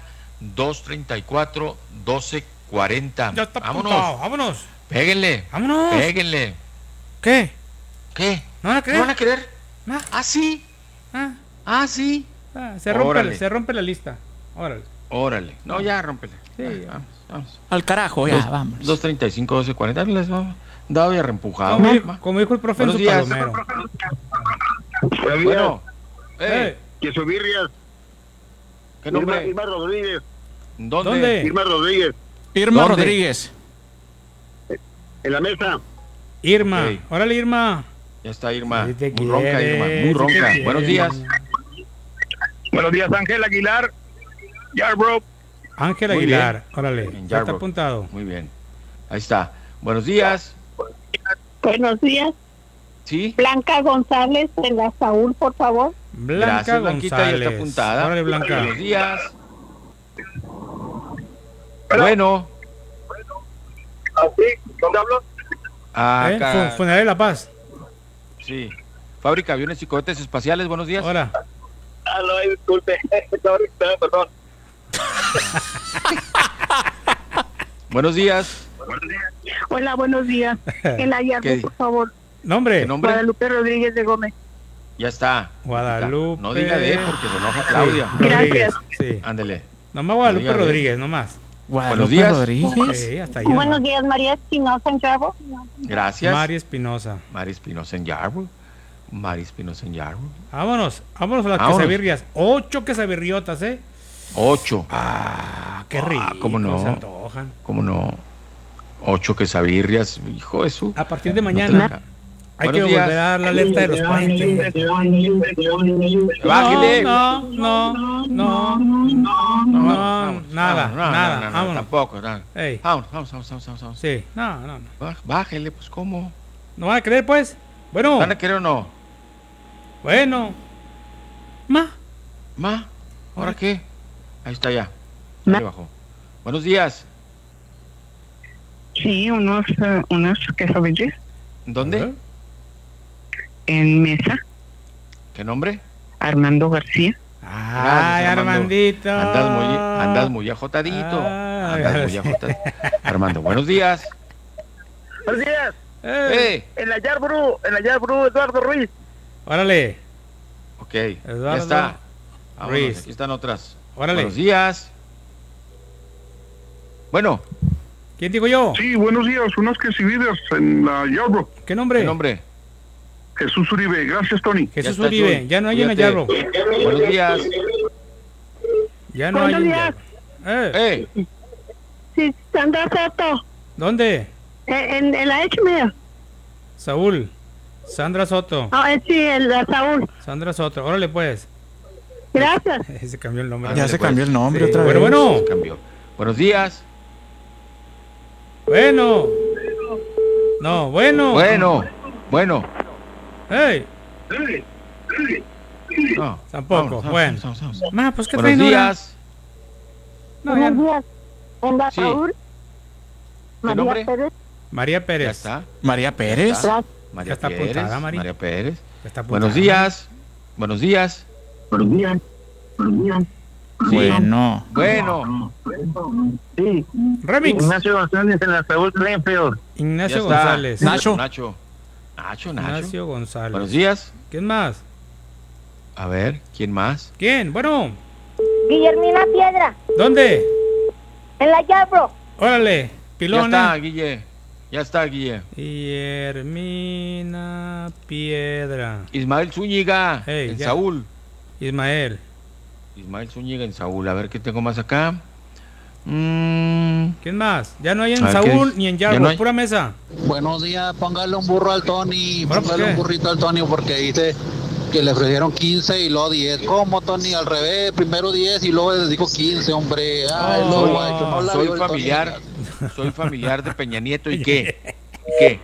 Speaker 2: 234-1240.
Speaker 5: Ya está
Speaker 2: vámonos.
Speaker 5: apuntado. Vámonos.
Speaker 2: Péguenle.
Speaker 5: Vámonos.
Speaker 2: Péguenle.
Speaker 5: ¿Qué?
Speaker 2: ¿Qué?
Speaker 5: ¿No van a querer?
Speaker 2: ¿No van a querer?
Speaker 5: Ah.
Speaker 2: ¿Ah, sí?
Speaker 5: Ah.
Speaker 2: Ah, sí.
Speaker 5: Se rompe la lista. Órale.
Speaker 2: Órale. No, ya rómpele.
Speaker 5: Sí,
Speaker 2: vamos.
Speaker 3: Al carajo, ya, vamos.
Speaker 2: 235-1240. Les vamos. Dado y reempujado.
Speaker 5: Como dijo el profe en su palomero.
Speaker 2: Bueno.
Speaker 6: Quesabirrias.
Speaker 2: ¿Qué nombre?
Speaker 6: Irma Rodríguez.
Speaker 2: ¿Dónde?
Speaker 6: Irma Rodríguez.
Speaker 3: Irma
Speaker 2: ¿Dónde?
Speaker 3: Rodríguez.
Speaker 6: En la mesa.
Speaker 5: Irma.
Speaker 2: Okay.
Speaker 5: Órale, Irma.
Speaker 2: Ya está Irma.
Speaker 5: Sí,
Speaker 2: Muy ronca, Irma. Muy ronca. Buenos días.
Speaker 6: Buenos días, Ángel Aguilar. Yarbrough.
Speaker 5: Ángel
Speaker 2: Muy
Speaker 5: Aguilar.
Speaker 2: bien.
Speaker 5: Órale.
Speaker 2: En
Speaker 5: Ya está
Speaker 2: Yarbrough.
Speaker 5: apuntado.
Speaker 2: Muy bien. Ahí está. Buenos días.
Speaker 7: Buenos días.
Speaker 2: ¿Sí?
Speaker 7: Blanca González de la Saúl, por favor.
Speaker 5: Blanca
Speaker 2: Gracias, Blanquita,
Speaker 5: González.
Speaker 2: ya está apuntada.
Speaker 5: Órale, Blanca.
Speaker 2: Buenos días. Bueno.
Speaker 6: ¿Sí? ¿Dónde hablo?
Speaker 2: Acá.
Speaker 5: Funeraria de La Paz.
Speaker 2: Sí. Fábrica de Aviones y Cohetes Espaciales. Buenos días.
Speaker 5: Hola.
Speaker 6: No, disculpe. Perdón.
Speaker 2: Buenos días.
Speaker 7: Hola, buenos días. En la
Speaker 2: ¿Qué?
Speaker 7: Yarbrough, por favor.
Speaker 5: ¿Nombre?
Speaker 2: ¿Qué nombre?
Speaker 7: Guadalupe Rodríguez de Gómez.
Speaker 2: Ya está.
Speaker 5: Guadalupe.
Speaker 2: No diga de porque se enoja Claudia.
Speaker 7: Gracias.
Speaker 5: Sí.
Speaker 2: Ándele.
Speaker 5: Nomás Guadalupe
Speaker 2: No diga de.
Speaker 5: Rodríguez, nomás.
Speaker 2: Buenos días.
Speaker 3: Rodríguez.
Speaker 5: Sí, hasta ahí.
Speaker 7: Buenos días, María Espinosa en Yarbrough.
Speaker 2: Gracias.
Speaker 5: María Espinosa.
Speaker 2: Mari Espinosa en Yarbrough. Mari Espinosa en Yarbrough.
Speaker 5: Vámonos a las
Speaker 2: Vámonos.
Speaker 5: quesabirrias. 8 quesabirriotas,
Speaker 2: 8.
Speaker 5: Qué rico.
Speaker 2: ¿Cómo no?
Speaker 5: Se antojan.
Speaker 2: ¿Cómo no? 8 quesabirrias, hijo de su.
Speaker 5: A partir de
Speaker 2: No
Speaker 5: mañana
Speaker 2: te-
Speaker 5: hay que
Speaker 2: Buenos días.
Speaker 5: volver a dar la alerta de los puentes.
Speaker 2: Bájale.
Speaker 5: No, nada, nada. Vámonos.
Speaker 2: Tampoco, nada.
Speaker 5: Ey.
Speaker 2: Vamos.
Speaker 5: Sí, no.
Speaker 2: Bájele, pues, ¿cómo?
Speaker 5: ¿No van a creer, pues? Bueno.
Speaker 2: ¿Van a querer o no?
Speaker 5: Bueno.
Speaker 2: ¿Ahora qué? Ahí está ya. Ya le bajó. Buenos días.
Speaker 7: Sí, unos quesabirrias
Speaker 2: ¿Dónde?
Speaker 7: en mesa.
Speaker 2: ¿Qué nombre?
Speaker 7: Armando García.
Speaker 5: Ay, Armandito.
Speaker 2: Andas muy ajotadito. Armando, buenos días.
Speaker 6: Buenos días.
Speaker 2: ¡Eh!
Speaker 6: En la Yarbrough, Eduardo Ruiz.
Speaker 5: Órale.
Speaker 2: Ok,
Speaker 5: Eduardo
Speaker 2: ya está. Vámonos,
Speaker 5: Ruiz.
Speaker 2: aquí están otras.
Speaker 5: Órale.
Speaker 2: Buenos días. Bueno.
Speaker 5: ¿Quién digo yo?
Speaker 6: Sí, buenos días. Unas quesabirrias en la Yarbrough.
Speaker 5: ¿Qué nombre?
Speaker 2: ¿Qué nombre?
Speaker 6: Jesús Uribe. Gracias, Tony.
Speaker 5: Jesús
Speaker 2: Ya está,
Speaker 5: Uribe.
Speaker 2: Chuy.
Speaker 5: Ya no hay en la
Speaker 2: Cuídate.
Speaker 5: Yarbrough.
Speaker 2: Buenos días.
Speaker 5: Ya no hay en
Speaker 7: Buenos
Speaker 5: Yarbrough.
Speaker 7: Sí, Sandra Soto.
Speaker 5: ¿Dónde?
Speaker 7: En la HML.
Speaker 5: Saúl. Sandra Soto.
Speaker 7: Sí, la Saúl.
Speaker 5: Sandra Soto. Órale, pues.
Speaker 7: Gracias.
Speaker 5: Se cambió el nombre.
Speaker 3: Ya se cambió el nombre
Speaker 5: Sí.
Speaker 3: otra vez.
Speaker 5: Bueno.
Speaker 2: Se cambió. Buenos días.
Speaker 5: Bueno. No, bueno.
Speaker 2: Bueno.
Speaker 5: ¡Ey!
Speaker 2: No.
Speaker 5: Tampoco. Bueno. Ma, pues qué
Speaker 2: Buenos
Speaker 5: traen ahora?
Speaker 2: días.
Speaker 5: No, ya.
Speaker 7: Buenos días. En la
Speaker 2: Sí.
Speaker 7: Saúl.
Speaker 2: ¿Qué nombre?
Speaker 7: Pérez.
Speaker 5: María
Speaker 2: Ya
Speaker 5: Pérez.
Speaker 2: está.
Speaker 3: María Pérez.
Speaker 7: Gracias.
Speaker 2: María
Speaker 5: Ya está
Speaker 2: Pérez.
Speaker 5: apuntada, Mari.
Speaker 2: María Pérez.
Speaker 5: Ya está apuntada.
Speaker 2: Buenos días. Buenos días.
Speaker 7: Buenos días.
Speaker 2: Bueno.
Speaker 6: Sí.
Speaker 5: Remix.
Speaker 6: Ignacio González en la Saúl Plainfield.
Speaker 5: Ignacio
Speaker 2: Ya está.
Speaker 5: González.
Speaker 3: Nacho.
Speaker 5: Ignacio González.
Speaker 2: Buenos días.
Speaker 5: ¿Quién más?
Speaker 2: A ver, ¿quién más?
Speaker 5: ¿Quién? Bueno.
Speaker 7: Guillermina Piedra.
Speaker 5: ¿Dónde?
Speaker 7: En la Yarbrough.
Speaker 5: Órale. Pilona.
Speaker 2: Ya está, Guille.
Speaker 5: Guillermina Piedra.
Speaker 2: Ismael Zúñiga,
Speaker 5: Hey,
Speaker 2: en
Speaker 5: ya.
Speaker 2: Saúl.
Speaker 5: Ismael.
Speaker 2: Ismael Zúñiga en Saúl. A ver qué tengo más acá.
Speaker 5: ¿Quién más? Ya no hay en
Speaker 2: A ver,
Speaker 5: Saúl
Speaker 2: ¿qué?
Speaker 5: ni en
Speaker 2: ¿Ya
Speaker 5: Yarbrough,
Speaker 2: no hay?
Speaker 5: pura mesa.
Speaker 9: Buenos días, póngale un burro al Tony,
Speaker 5: ¿Ahora por
Speaker 9: póngale
Speaker 5: qué?
Speaker 9: un burrito al Tony porque dice que le ofrecieron 15 y luego 10. ¿Cómo, Tony? Al revés, primero 10 y luego les dijo 15, hombre. Ay,
Speaker 2: soy familiar de Peña Nieto, ¿y qué? ¿Qué?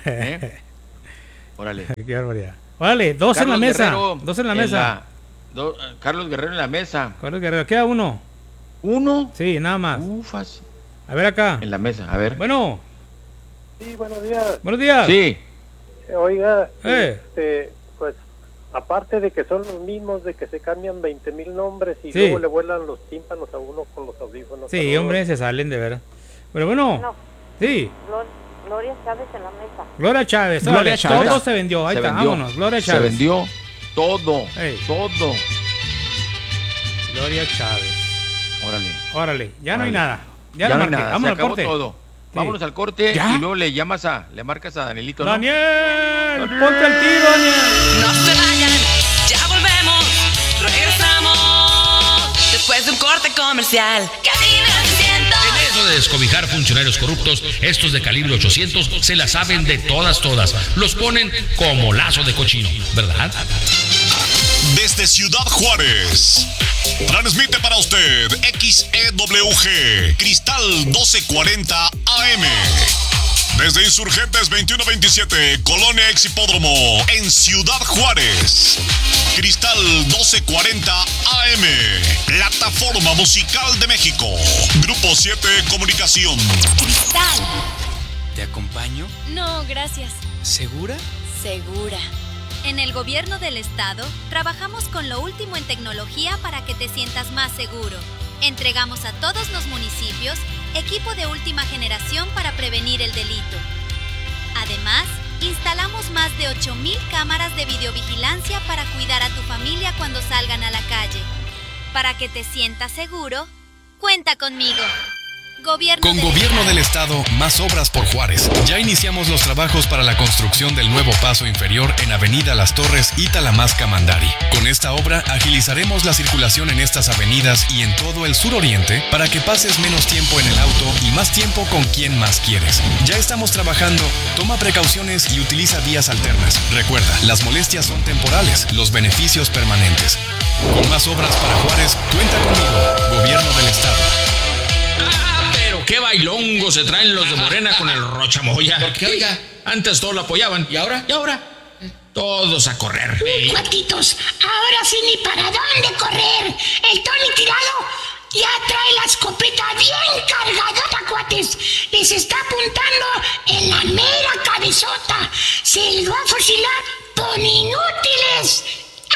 Speaker 2: Órale.
Speaker 5: Qué barbaridad. Órale, dos en la mesa. Dos en la mesa.
Speaker 2: Carlos Guerrero en la mesa.
Speaker 5: Carlos Guerrero, queda uno.
Speaker 2: ¿Uno?
Speaker 5: Sí, nada más.
Speaker 2: Ufas.
Speaker 5: A ver acá.
Speaker 2: En la mesa, a ver.
Speaker 5: Bueno.
Speaker 4: Sí, buenos días.
Speaker 5: Buenos días.
Speaker 2: Sí.
Speaker 4: Oiga, pues aparte de que son los mismos, de que se cambian 20,000 nombres y luego le vuelan los tímpanos a uno con los audífonos.
Speaker 5: Sí, hombre, se salen de veras. Pero bueno, sí.
Speaker 7: Gloria Chávez en la mesa.
Speaker 5: Gloria Chávez.
Speaker 2: Gloria Chávez.
Speaker 5: Todo se vendió. Ahí está, vámonos. Gloria Chávez.
Speaker 2: Se vendió todo. Todo.
Speaker 5: Gloria Chávez.
Speaker 2: Órale.
Speaker 5: Ya no hay nada.
Speaker 2: Ya no hay
Speaker 5: marqué.
Speaker 2: nada.
Speaker 5: Vámonos
Speaker 2: al
Speaker 5: corte.
Speaker 2: Todo. Sí. Vámonos al corte y luego le marcas a Danielito, ¿no?
Speaker 5: ¡Daniel! ¡Ponte al tiro, Daniel!
Speaker 19: No se vayan, ya volvemos, regresamos después de un corte comercial.
Speaker 8: En eso de descobijar funcionarios corruptos, estos de calibre 800 se la saben de todas. Los ponen como lazo de cochino, ¿verdad?
Speaker 10: Desde Ciudad Juárez, transmite para usted XEWG Cristal 1240 AM. Desde Insurgentes 2127, Colonia Ex Hipódromo, en Ciudad Juárez. Cristal 1240 AM, Plataforma Musical de México. Grupo 7 Comunicación.
Speaker 12: Cristal.
Speaker 11: ¿Te acompaño?
Speaker 12: No, gracias.
Speaker 11: ¿Segura?
Speaker 12: Segura. En el gobierno del estado, trabajamos con lo último en tecnología para que te sientas más seguro. Entregamos a todos los municipios equipo de última generación para prevenir el delito. Además, instalamos más de 8,000 cámaras de videovigilancia para cuidar a tu familia cuando salgan a la calle. Para que te sientas seguro, cuenta conmigo.
Speaker 13: Con Gobierno del Estado, más obras por Juárez. Ya iniciamos los trabajos para la construcción del nuevo paso inferior en Avenida Las Torres y Talamasca Mandari. Con esta obra agilizaremos la circulación en estas avenidas y en todo el suroriente para que pases menos tiempo en el auto y más tiempo con quien más quieres. Ya estamos trabajando, toma precauciones y utiliza vías alternas. Recuerda, las molestias son temporales, los beneficios permanentes. Con más obras para Juárez, cuenta conmigo, Gobierno del Estado.
Speaker 8: ¿Qué bailongo se traen los de Morena con el Rochamoya?
Speaker 11: Porque, oiga,
Speaker 8: antes todos lo apoyaban.
Speaker 11: ¿Y ahora?
Speaker 8: Todos a correr.
Speaker 14: Cuatitos, ahora sí ni para dónde correr. El Tony Tirado ya trae la escopeta bien cargadota, cuates. Les está apuntando en la mera cabezota. Se los va a fusilar por inútiles.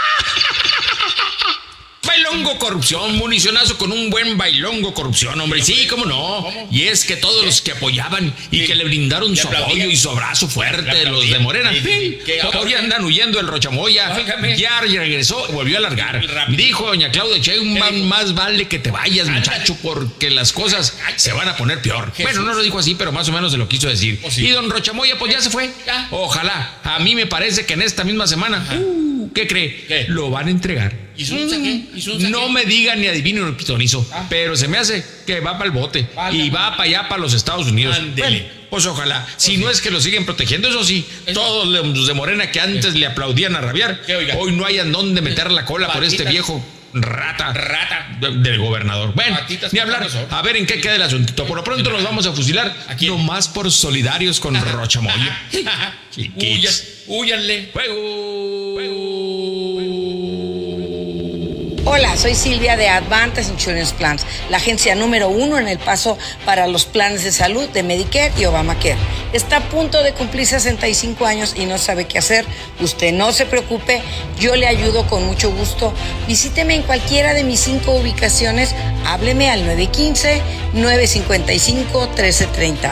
Speaker 8: Bailongo corrupción, municionazo con un buen bailongo corrupción, hombre. Sí, cómo no. Y es que todos los que apoyaban y que le brindaron su apoyo y su abrazo fuerte, los de Morena, hoy andan huyendo el Rochamoya. Ya regresó, volvió a largar. Dijo doña Claudia Sheinbaum, más vale que te vayas, muchacho, porque las cosas se van a poner peor. Bueno, no lo dijo así, pero más o menos se lo quiso decir. Y don Rochamoya, pues ya se fue. Ojalá. A mí me parece que en esta misma semana, ¿qué cree? Lo van a entregar.
Speaker 11: ¿Y Sunza qué?
Speaker 8: No me digan ni adivinen ni pitonizo, pero se me hace que va para el bote y va para allá, para los Estados Unidos. Bueno, pues ojalá, si no es que lo siguen protegiendo, eso sí, todos los de Morena que antes le aplaudían a rabiar, hoy no hayan dónde meter la cola por este viejo rata del gobernador. Bueno, ni hablar, a ver en qué queda el asuntito. Por lo pronto nos vamos a fusilar, nomás por solidarios con Rochamoya.
Speaker 11: Húyanle.
Speaker 15: Hola, soy Silvia de Advantage Insurance Plans, la agencia número 1 en El Paso para los planes de salud de Medicare y Obamacare. Está a punto de cumplir 65 años y no sabe qué hacer. Usted no se preocupe, yo le ayudo con mucho gusto. Visíteme en cualquiera de mis 5 ubicaciones, hábleme al 915-955-1330.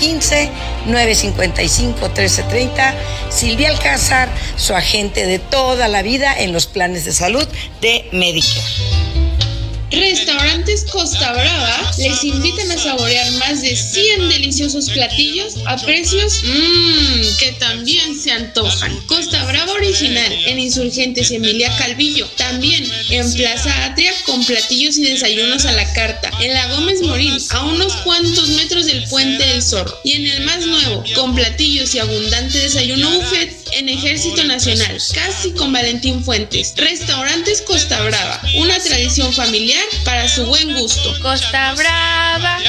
Speaker 15: 915-955-1330. Silvia Alcázar, su agente de toda la vida en los planes de salud de Medicare.
Speaker 25: Restaurantes Costa Brava les invitan a saborear más de 100 deliciosos platillos a precios que también se antojan. Costa Brava original en Insurgentes y Emilia Calvillo. También en Plaza Atria con platillos y desayunos a la carta. En la Gómez Morín, a unos cuantos metros del Puente del Zorro. Y en el más nuevo, con platillos y abundante desayuno buffet en Ejército Nacional, casi con Valentín Fuentes. Restaurantes Costa Brava, una tradición familiar para su buen gusto.
Speaker 12: Costa Brava.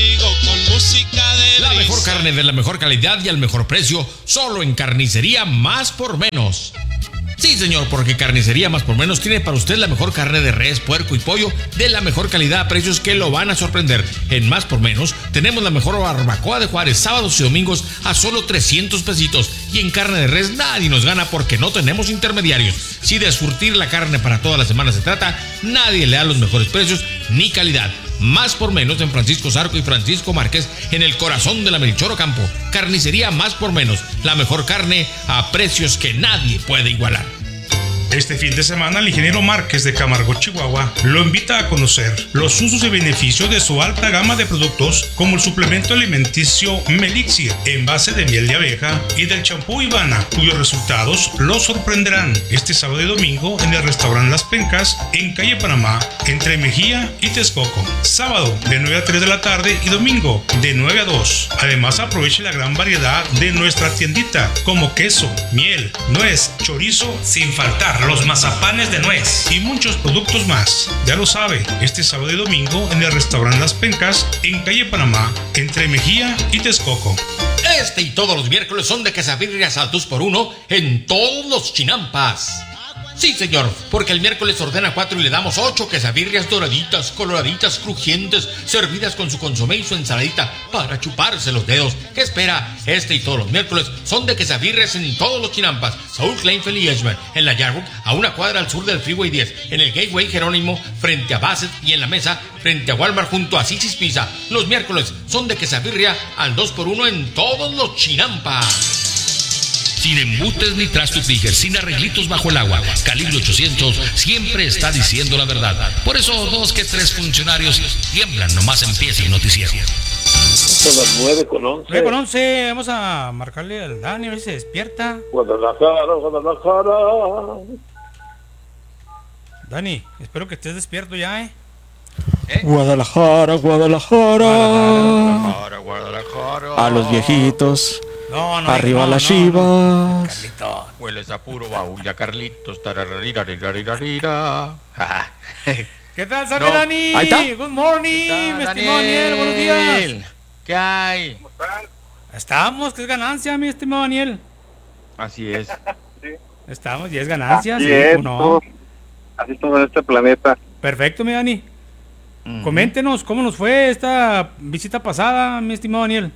Speaker 8: La mejor carne de la mejor calidad y al mejor precio, solo en Carnicería Más por Menos. Sí, señor, porque Carnicería Más por Menos tiene para usted la mejor carne de res, puerco y pollo de la mejor calidad a precios que lo van a sorprender. En Más por Menos tenemos la mejor barbacoa de Juárez, sábados y domingos a solo 300 pesitos. Y en carne de res nadie nos gana porque no tenemos intermediarios. Si de surtir la carne para toda la semana se trata, nadie le da los mejores precios ni calidad. Más por Menos en Francisco Zarco y Francisco Márquez, en el corazón de la Melchor Ocampo. Carnicería Más por Menos, la mejor carne a precios que nadie puede igualar.
Speaker 16: Este fin de semana, el ingeniero Márquez de Camargo, Chihuahua, lo invita a conocer los usos y beneficios de su alta gama de productos, como el suplemento alimenticio Melixir, en base de miel de abeja, y del champú Ivana, cuyos resultados lo sorprenderán este sábado y domingo en el restaurante Las Pencas, en calle Panamá, entre Mejía y Texcoco. Sábado de 9 a 3 de la tarde y domingo de 9 a 2. Además, aproveche la gran variedad de nuestra tiendita, como queso, miel, nuez, chorizo, sin faltar los mazapanes de nuez y muchos productos más. Ya lo sabe, este sábado y domingo en el restaurante Las Pencas, en calle Panamá, entre Mejía y Texcoco.
Speaker 8: Este y todos los miércoles son de quesabirrias al 2x1 en todos los chinampas. Sí, señor, porque el miércoles ordena 4 y le damos 8 quesabirrias doraditas, coloraditas, crujientes, servidas con su consomé y su ensaladita para chuparse los dedos. ¿Qué espera? Este y todos los miércoles son de quesabirrias en todos los chinampas. Saúl Kleinfeld y Edgeman, en la Yarbrough, a una cuadra al sur del Freeway 10, en el Gateway Jerónimo, frente a Bassett, y en la Mesa, frente a Walmart, junto a Six's Pizza. Los miércoles son de quesabirria al 2x1 en todos los chinampas. Sin embutes ni trastos Tiger, sin arreglitos bajo el agua. Calibre 800 siempre está diciendo la verdad. Por eso 2 que 3 funcionarios tiemblan, nomás empieza el noticiero.
Speaker 17: Son las 9:11.
Speaker 5: 9:11, vamos a marcarle al Dani a ver si se despierta.
Speaker 17: Guadalajara, Guadalajara.
Speaker 5: Dani, espero que estés despierto ya, ¿eh?
Speaker 3: Guadalajara, Guadalajara.
Speaker 2: Guadalajara, Guadalajara.
Speaker 3: A los viejitos.
Speaker 5: No,
Speaker 3: arriba las Chivas.
Speaker 2: Carlitos. Hueles a puro baúl ya, Carlitos. Tarararira.
Speaker 5: ¿Qué tal, sabe Dani?
Speaker 3: Ahí está.
Speaker 5: Good morning, mi estimado Daniel. Buenos días.
Speaker 2: ¿Qué hay?
Speaker 17: ¿Cómo están?
Speaker 5: Estamos, que es ganancia, mi estimado Daniel.
Speaker 2: Así es.
Speaker 17: Sí.
Speaker 5: Estamos, y es ganancia.
Speaker 17: Así
Speaker 5: sí,
Speaker 17: es,
Speaker 5: no.
Speaker 17: así todo en este planeta.
Speaker 5: Perfecto, mi Dani. Coméntenos cómo nos fue esta visita pasada, mi estimado Daniel.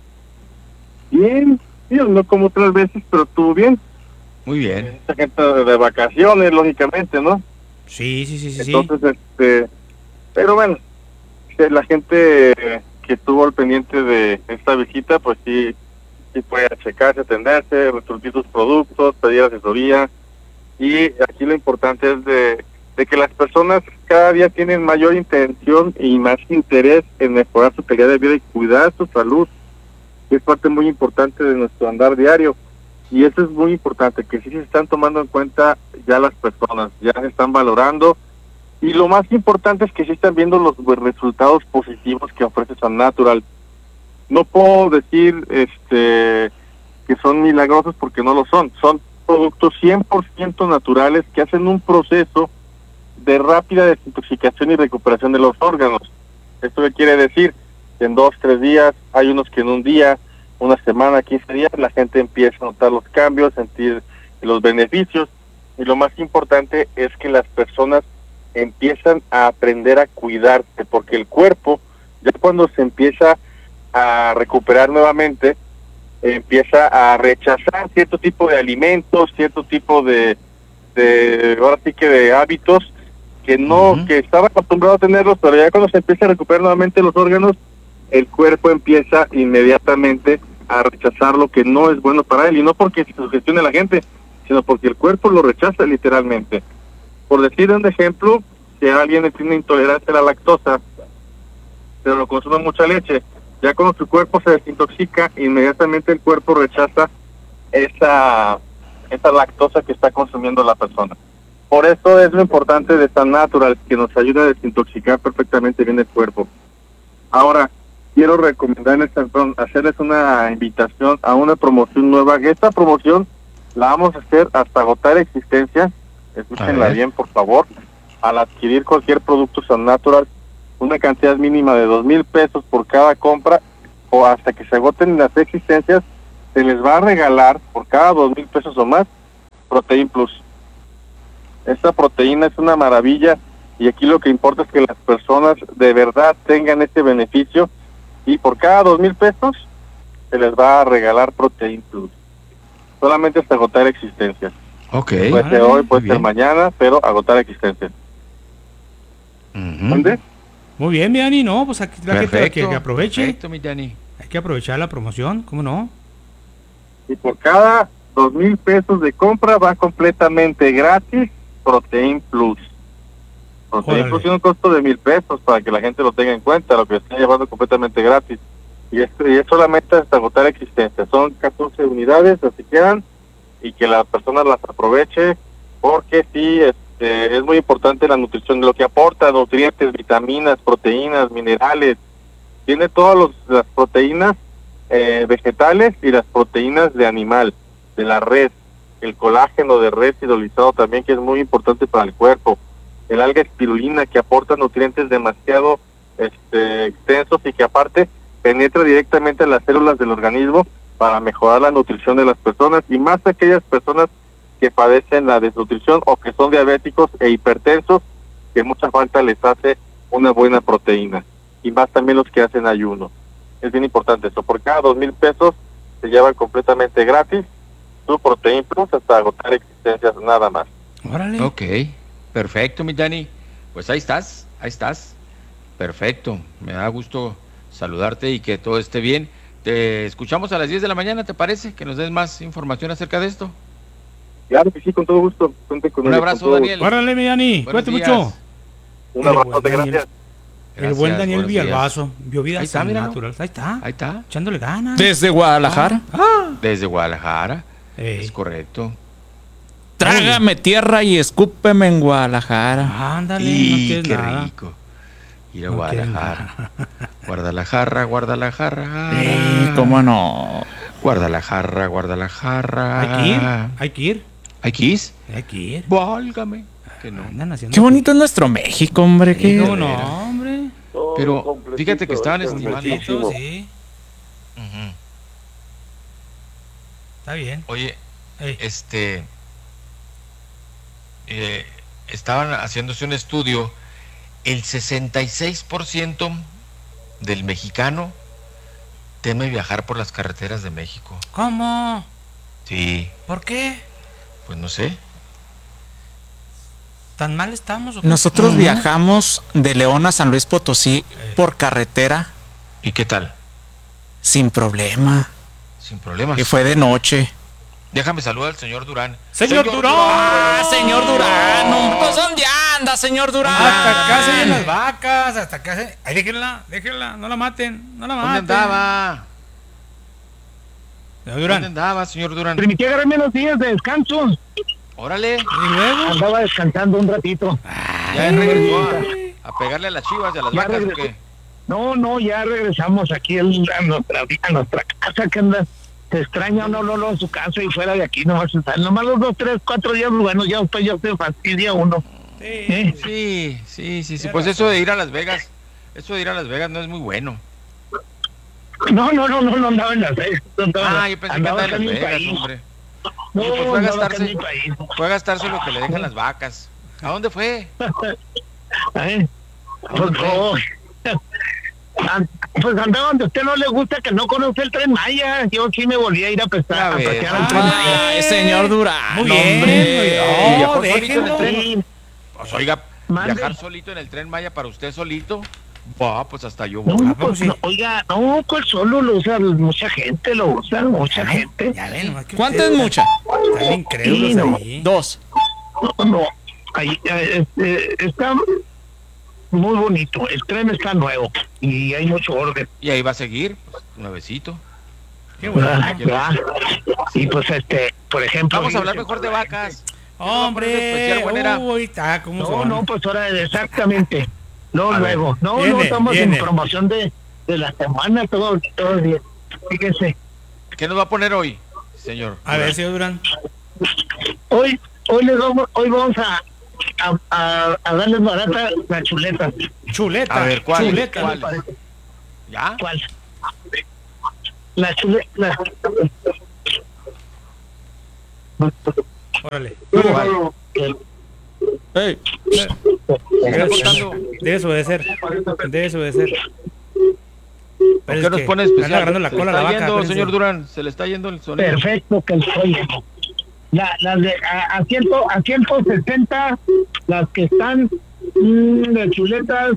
Speaker 17: Bien, no como otras veces, pero estuvo bien.
Speaker 2: Muy bien.
Speaker 17: Mucha gente de vacaciones, lógicamente, ¿no?
Speaker 5: Sí.
Speaker 17: Entonces, pero bueno, la gente que estuvo al pendiente de esta visita, pues sí puede checarse, atenderse, resolver sus productos, pedir asesoría. Y aquí lo importante es de que las personas cada día tienen mayor intención y más interés en mejorar su calidad de vida y cuidar su salud, que es parte muy importante de nuestro andar diario. Y eso es muy importante, que sí se están tomando en cuenta ya las personas, ya se están valorando, y lo más importante es que sí están viendo los resultados positivos que ofrece San Natural. No puedo decir que son milagrosos porque no lo son productos 100% naturales que hacen un proceso de rápida desintoxicación y recuperación de los órganos. ¿Esto qué quiere decir? En 2-3 días, hay unos que en un día, una semana, 15 días, la gente empieza a notar los cambios, sentir los beneficios, y lo más importante es que las personas empiezan a aprender a cuidarse, porque el cuerpo, ya cuando se empieza a recuperar nuevamente, empieza a rechazar cierto tipo de alimentos, cierto tipo de ahora sí que de hábitos que estaba acostumbrado a tenerlos, pero ya cuando se empieza a recuperar nuevamente los órganos, el cuerpo empieza inmediatamente a rechazar lo que no es bueno para él, y no porque se sugestione a la gente, sino porque el cuerpo lo rechaza literalmente. Por decir un ejemplo, si alguien tiene intolerancia a la lactosa, pero lo consume mucha leche, ya cuando su cuerpo se desintoxica, inmediatamente el cuerpo rechaza esa lactosa que está consumiendo la persona. Por eso es lo importante de San Natural, que nos ayuda a desintoxicar perfectamente bien el cuerpo. Ahora, quiero recomendarles, hacerles una invitación a una promoción nueva. Esta promoción La vamos a hacer hasta agotar existencias. Escúchenla bien, por favor. Al adquirir cualquier producto Sun Natural, una cantidad mínima de 2,000 pesos por cada compra, o hasta que se agoten las existencias, se les va a regalar por cada 2,000 pesos o más Protein Plus. Esta proteína es una maravilla, y aquí lo que importa es que las personas de verdad tengan este beneficio, y por cada 2,000 pesos se les va a regalar Protein Plus. Solamente hasta agotar existencias.
Speaker 2: Ok.
Speaker 17: Puede ser hoy, puede ser mañana, pero agotar existencias. ¿Dónde?
Speaker 5: Muy bien, mi Dani, no, pues aquí la gente que aproveche.
Speaker 2: Perfecto, mi Dani.
Speaker 5: Hay que aprovechar la promoción, ¿cómo no?
Speaker 17: Y por cada 2,000 pesos de compra va completamente gratis Protein Plus. Protein Plus tiene un costo de 1,000 pesos para que la gente lo tenga en cuenta, lo que está llevando completamente gratis. Y es solamente hasta agotar existencia. Son 14 unidades, así quedan, y que la persona las aproveche, porque sí, es muy importante la nutrición, lo que aporta nutrientes, vitaminas, proteínas, minerales. Tiene todas las proteínas vegetales y las proteínas de animal, de la res, el colágeno de res hidrolizado también, que es muy importante para el cuerpo, el alga espirulina, que aporta nutrientes demasiado extensos y que aparte penetra directamente en las células del organismo para mejorar la nutrición de las personas, y más aquellas personas que padecen la desnutrición o que son diabéticos e hipertensos, que mucha falta les hace una buena proteína, y más también los que hacen ayuno. Es bien importante eso. Por cada 2,000 pesos se llevan completamente gratis su Protein Plus hasta agotar existencias, nada más.
Speaker 2: Órale. Ok, perfecto, mi Dani. Pues ahí estás. Perfecto, me da gusto saludarte y que todo esté bien. Te escuchamos a las 10 de la mañana, ¿te parece? Que nos des más información acerca de esto.
Speaker 17: Claro que sí, con todo gusto.
Speaker 2: Un abrazo, Daniel.
Speaker 5: Órale, mi Dani, cuídate mucho.
Speaker 17: Un abrazo, gracias.
Speaker 5: El buen Daniel Villalbazo, Biovida
Speaker 2: Natural.
Speaker 5: Ahí está, echándole ganas.
Speaker 3: Desde Guadalajara.
Speaker 2: Desde Guadalajara, es correcto.
Speaker 3: Trágame tierra y escúpeme en Guadalajara.
Speaker 5: Ándale,
Speaker 2: y
Speaker 5: no tienes
Speaker 2: qué
Speaker 5: nada.
Speaker 2: rico. Ir a Guadalajara. Guadalajara.
Speaker 3: ¿Cómo no?
Speaker 2: Guadalajara.
Speaker 5: Hay que ir.
Speaker 2: ¿Hay que ir? Válgame. Que no.
Speaker 3: Qué bonito es nuestro México, hombre.
Speaker 5: No, hombre.
Speaker 2: Pero fíjate que estaban estimando.
Speaker 5: Sí. Está bien.
Speaker 2: Oye, estaban haciéndose un estudio. El 66% del mexicano teme viajar por las carreteras de México.
Speaker 5: ¿Cómo?
Speaker 2: Sí.
Speaker 5: ¿Por qué?
Speaker 2: Pues no sé.
Speaker 5: ¿Tan mal estamos? ¿O qué?
Speaker 3: Nosotros viajamos de León a San Luis Potosí por carretera.
Speaker 2: ¿Y qué tal?
Speaker 3: Sin problema.
Speaker 2: Sin problemas.
Speaker 3: Y fue de noche.
Speaker 2: Déjame saludar al señor Durán.
Speaker 5: ¡Señor Durán!
Speaker 3: ¡Señor Durán! Pues, ¿dónde anda, señor Durán?
Speaker 5: Hasta acá se ven las vacas, hasta acá se... Ay, déjenla, no la maten,
Speaker 2: ¿Dónde andaba?
Speaker 5: Señor Durán.
Speaker 2: ¿Dónde andaba, señor Durán?
Speaker 6: Permití agarrarme unos días de descanso.
Speaker 2: Órale.
Speaker 5: ¿Y luego?
Speaker 6: Andaba descansando un ratito.
Speaker 2: ¿Ya regresó a pegarle a las chivas y a las vacas o qué?
Speaker 6: No, ya regresamos aquí a nuestra casa, que anda. Se extraña uno en su casa y fuera de aquí, nomás los 2, 3, 4 días, bueno, ya usted se fastidia uno.
Speaker 2: Sí. Pues eso de ir a Las Vegas, no es muy bueno.
Speaker 6: No andaba en Las Vegas.
Speaker 2: Yo pensé que andaba en Las Vegas, hombre.
Speaker 6: No,
Speaker 2: pues fue a gastarse lo que le dejan las vacas. ¿A dónde fue?
Speaker 6: Pues andaba donde a usted no le gusta, que no conoce el Tren Maya. Yo sí me volví a ir a pescar al Tren Maya.
Speaker 3: Señor Durán.
Speaker 5: Muy bien.
Speaker 2: No, déjenlo. Pues oiga, viajar solito en el Tren Maya para usted solito. Pues hasta yo voy.
Speaker 6: Pues solo lo usa mucha gente, mucha gente.
Speaker 5: Ya ven,
Speaker 3: ¿cuánto es mucha?
Speaker 5: Están increíbles ahí.
Speaker 3: 2.
Speaker 6: No, ahí está muy bonito. El tren está nuevo y hay mucho orden.
Speaker 2: Y ahí va a seguir, pues, nuevecito.
Speaker 5: Qué bueno.
Speaker 6: Y pues por ejemplo.
Speaker 2: Vamos a hablar mejor de vacas.
Speaker 5: Hombre,
Speaker 6: pues ahora exactamente. Luego. No, estamos en promoción de la semana, todo bien. Fíjese.
Speaker 2: ¿Qué nos va a poner hoy, señor?
Speaker 5: A ver, señor Durán.
Speaker 6: Hoy vamos a darles barata la chuleta.
Speaker 5: Chuleta.
Speaker 2: A ver, ¿cuál?
Speaker 5: Chuleta.
Speaker 2: ¿Cuál? ¿Ya?
Speaker 6: ¿Cuál? La chuleta.
Speaker 5: Órale.
Speaker 3: Hey.
Speaker 5: Debes obedecer.
Speaker 2: ¿Por qué nos pone especial?
Speaker 5: Agarrando la cola a la vaca.
Speaker 2: Yendo, señor Durán, se le está yendo el sonido.
Speaker 6: Perfecto, que estoy. Las de a 160, las que están de chuletas.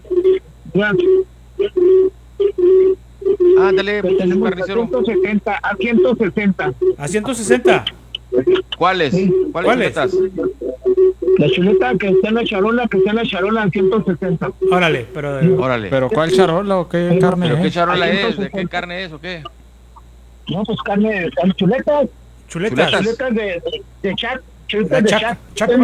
Speaker 2: Ándale, carnicero.
Speaker 6: A 160.
Speaker 5: ¿A 160?
Speaker 2: ¿Cuáles? ¿Cuáles chuletas?
Speaker 6: La chuleta que está en la charola, a 160.
Speaker 5: Órale,
Speaker 3: ¿Pero cuál charola o qué carne
Speaker 2: ¿Pero
Speaker 3: es?
Speaker 2: qué charola es? ¿De qué carne es o qué?
Speaker 6: No, pues carne, chuletas. Chuletas de chat. Chuletas de chat.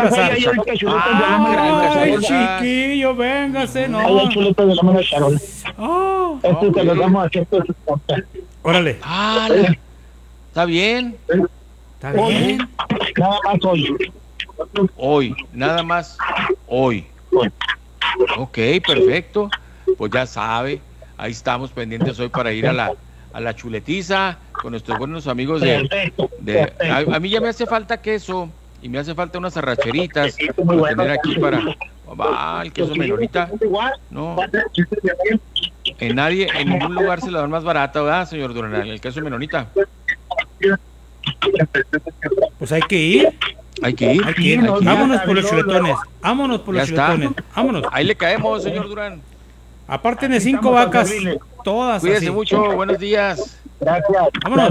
Speaker 5: Ay, chiquillo, véngase, no.
Speaker 6: Hay chuletas de la mano de charola. Esto te lo damos a 160.
Speaker 5: Órale.
Speaker 2: Está bien.
Speaker 5: Está bien.
Speaker 6: Nada más
Speaker 2: Hoy, nada más hoy. Ok, perfecto. Pues ya sabe, ahí estamos pendientes hoy para ir a la chuletiza con nuestros buenos amigos a mí ya me hace falta queso y me hace falta unas arracheritas para tener aquí para el queso menonita. No, en ningún lugar se lo dan más barata, ¿verdad, señor Durán? El queso menonita.
Speaker 5: Pues hay que ir. Vámonos por los chuletones. Vámonos.
Speaker 2: Ahí le caemos, señor Durán.
Speaker 5: Aparte de 5 vacas, todas.
Speaker 2: Cuídese
Speaker 5: así.
Speaker 2: mucho, buenos días.
Speaker 6: Gracias.
Speaker 5: Vámonos.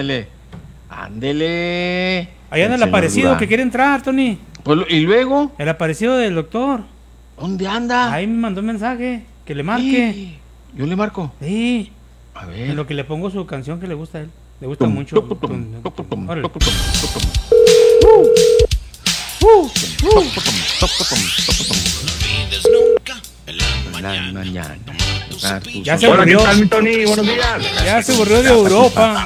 Speaker 2: Ándele.
Speaker 5: Ahí anda el aparecido Durán, que quiere entrar, Tony.
Speaker 2: Pues, ¿y luego?
Speaker 5: El aparecido del doctor.
Speaker 2: ¿Dónde anda?
Speaker 5: Ahí me mandó un mensaje, que le marque.
Speaker 2: Sí. ¿Yo le marco?
Speaker 5: Sí.
Speaker 2: A ver.
Speaker 5: En lo que le pongo su canción que le gusta a él. Le gusta mucho. Órale. Ya se aburrió.
Speaker 6: Tony, buenos días.
Speaker 5: Ya se aburrió de Europa.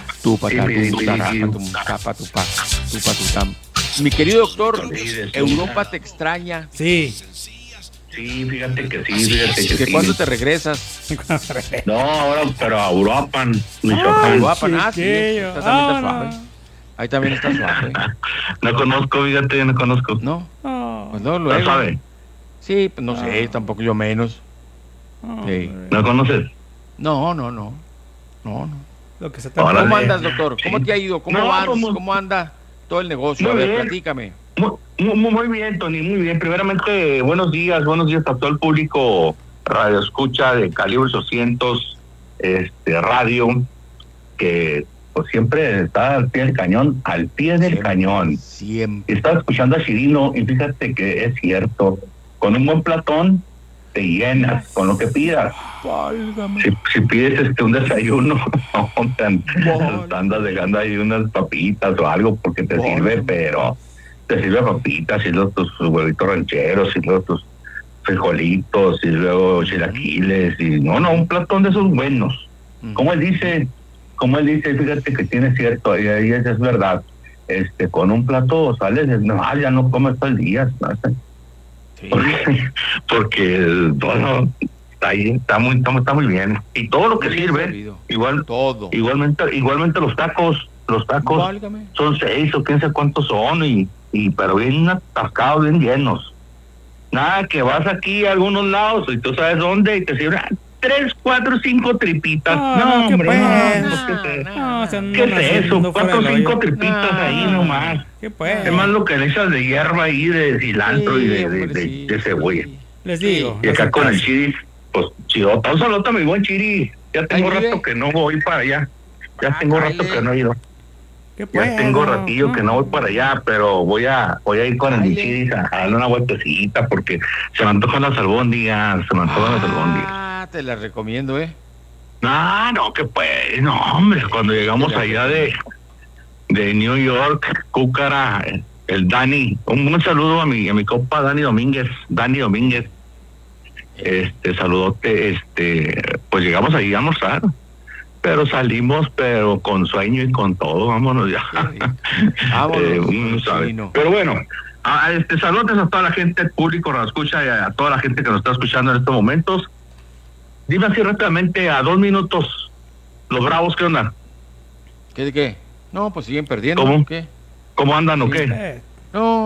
Speaker 2: Mi querido doctor, Europa te extraña.
Speaker 5: Sí.
Speaker 14: Sí, fíjate que sí.
Speaker 2: ¿Cuándo te regresas?
Speaker 14: No, ahora, pero a Uruapan,
Speaker 2: Uruapan, sí, está también suave. Ahí también está suave.
Speaker 14: No conozco, fíjate, no conozco.
Speaker 2: No, pues no, luego.
Speaker 14: ¿No sabe?
Speaker 2: Sí, pues no sé, tampoco yo menos. Sí.
Speaker 14: ¿No conoces?
Speaker 2: No.
Speaker 5: Lo que se
Speaker 2: ¿Cómo andas, doctor? ¿Cómo te ha ido? ¿Cómo anda todo el negocio? A ver, platícame.
Speaker 14: Muy bien, Tony, muy bien. Primeramente, buenos días a todo el público radio escucha de Calibre 800 radio, que pues siempre está al pie del cañón,
Speaker 2: Siempre.
Speaker 14: Estaba escuchando a Chirino y fíjate que es cierto, con un buen platón te llenas con lo que pidas. Si pides un desayuno, andas dejando ahí unas papitas o algo porque te sirve, pero te sirve papitas y luego tus huevitos rancheros y luego tus frijolitos y luego chilaquiles y un platón de esos buenos. Como él dice, fíjate que tiene cierto, y ahí es verdad, con un plato sales, ya no comes todo el día, sí. porque todo está ahí, está muy bien, y todo lo que sirve, igualmente los tacos son 6 o quién sabe cuántos son, pero bien atascados, bien llenos. Nada que vas aquí a algunos lados y tú sabes dónde y te sirven 3, 4, 5 tripitas. No, hombre, ¿qué es eso? 4 o 5 tripitas ahí nomás. Es más lo que le echas de hierba ahí, de cilantro y de cebolla.
Speaker 5: Les digo.
Speaker 14: Y acá con el chiri, pues chidota. Un saludo a mi buen chiri. Ya tengo rato que no voy para allá. Ya tengo rato que no he ido. Ya tengo ratillo que no voy para allá, pero voy a ir con el chiri a darle una vueltecita porque se me antojan las albóndigas,
Speaker 2: te las recomiendo,
Speaker 14: No, que pues, no, hombre, cuando llegamos allá de New York, Cúcara, el Dani, un saludo a mi compa Dani Domínguez, saludote, pues llegamos ahí a almorzar,
Speaker 18: pero salimos, pero con sueño y con todo, vámonos ya.
Speaker 2: Vámonos,
Speaker 18: pero bueno, saludos a toda la gente, el público que nos escucha y a toda la gente que nos está escuchando en estos momentos. Dime así rápidamente, a 2 minutos, los Bravos, ¿qué onda?
Speaker 2: ¿Qué? No, pues siguen perdiendo.
Speaker 18: ¿Cómo?
Speaker 2: ¿Qué?
Speaker 18: ¿Cómo andan o qué?
Speaker 2: No.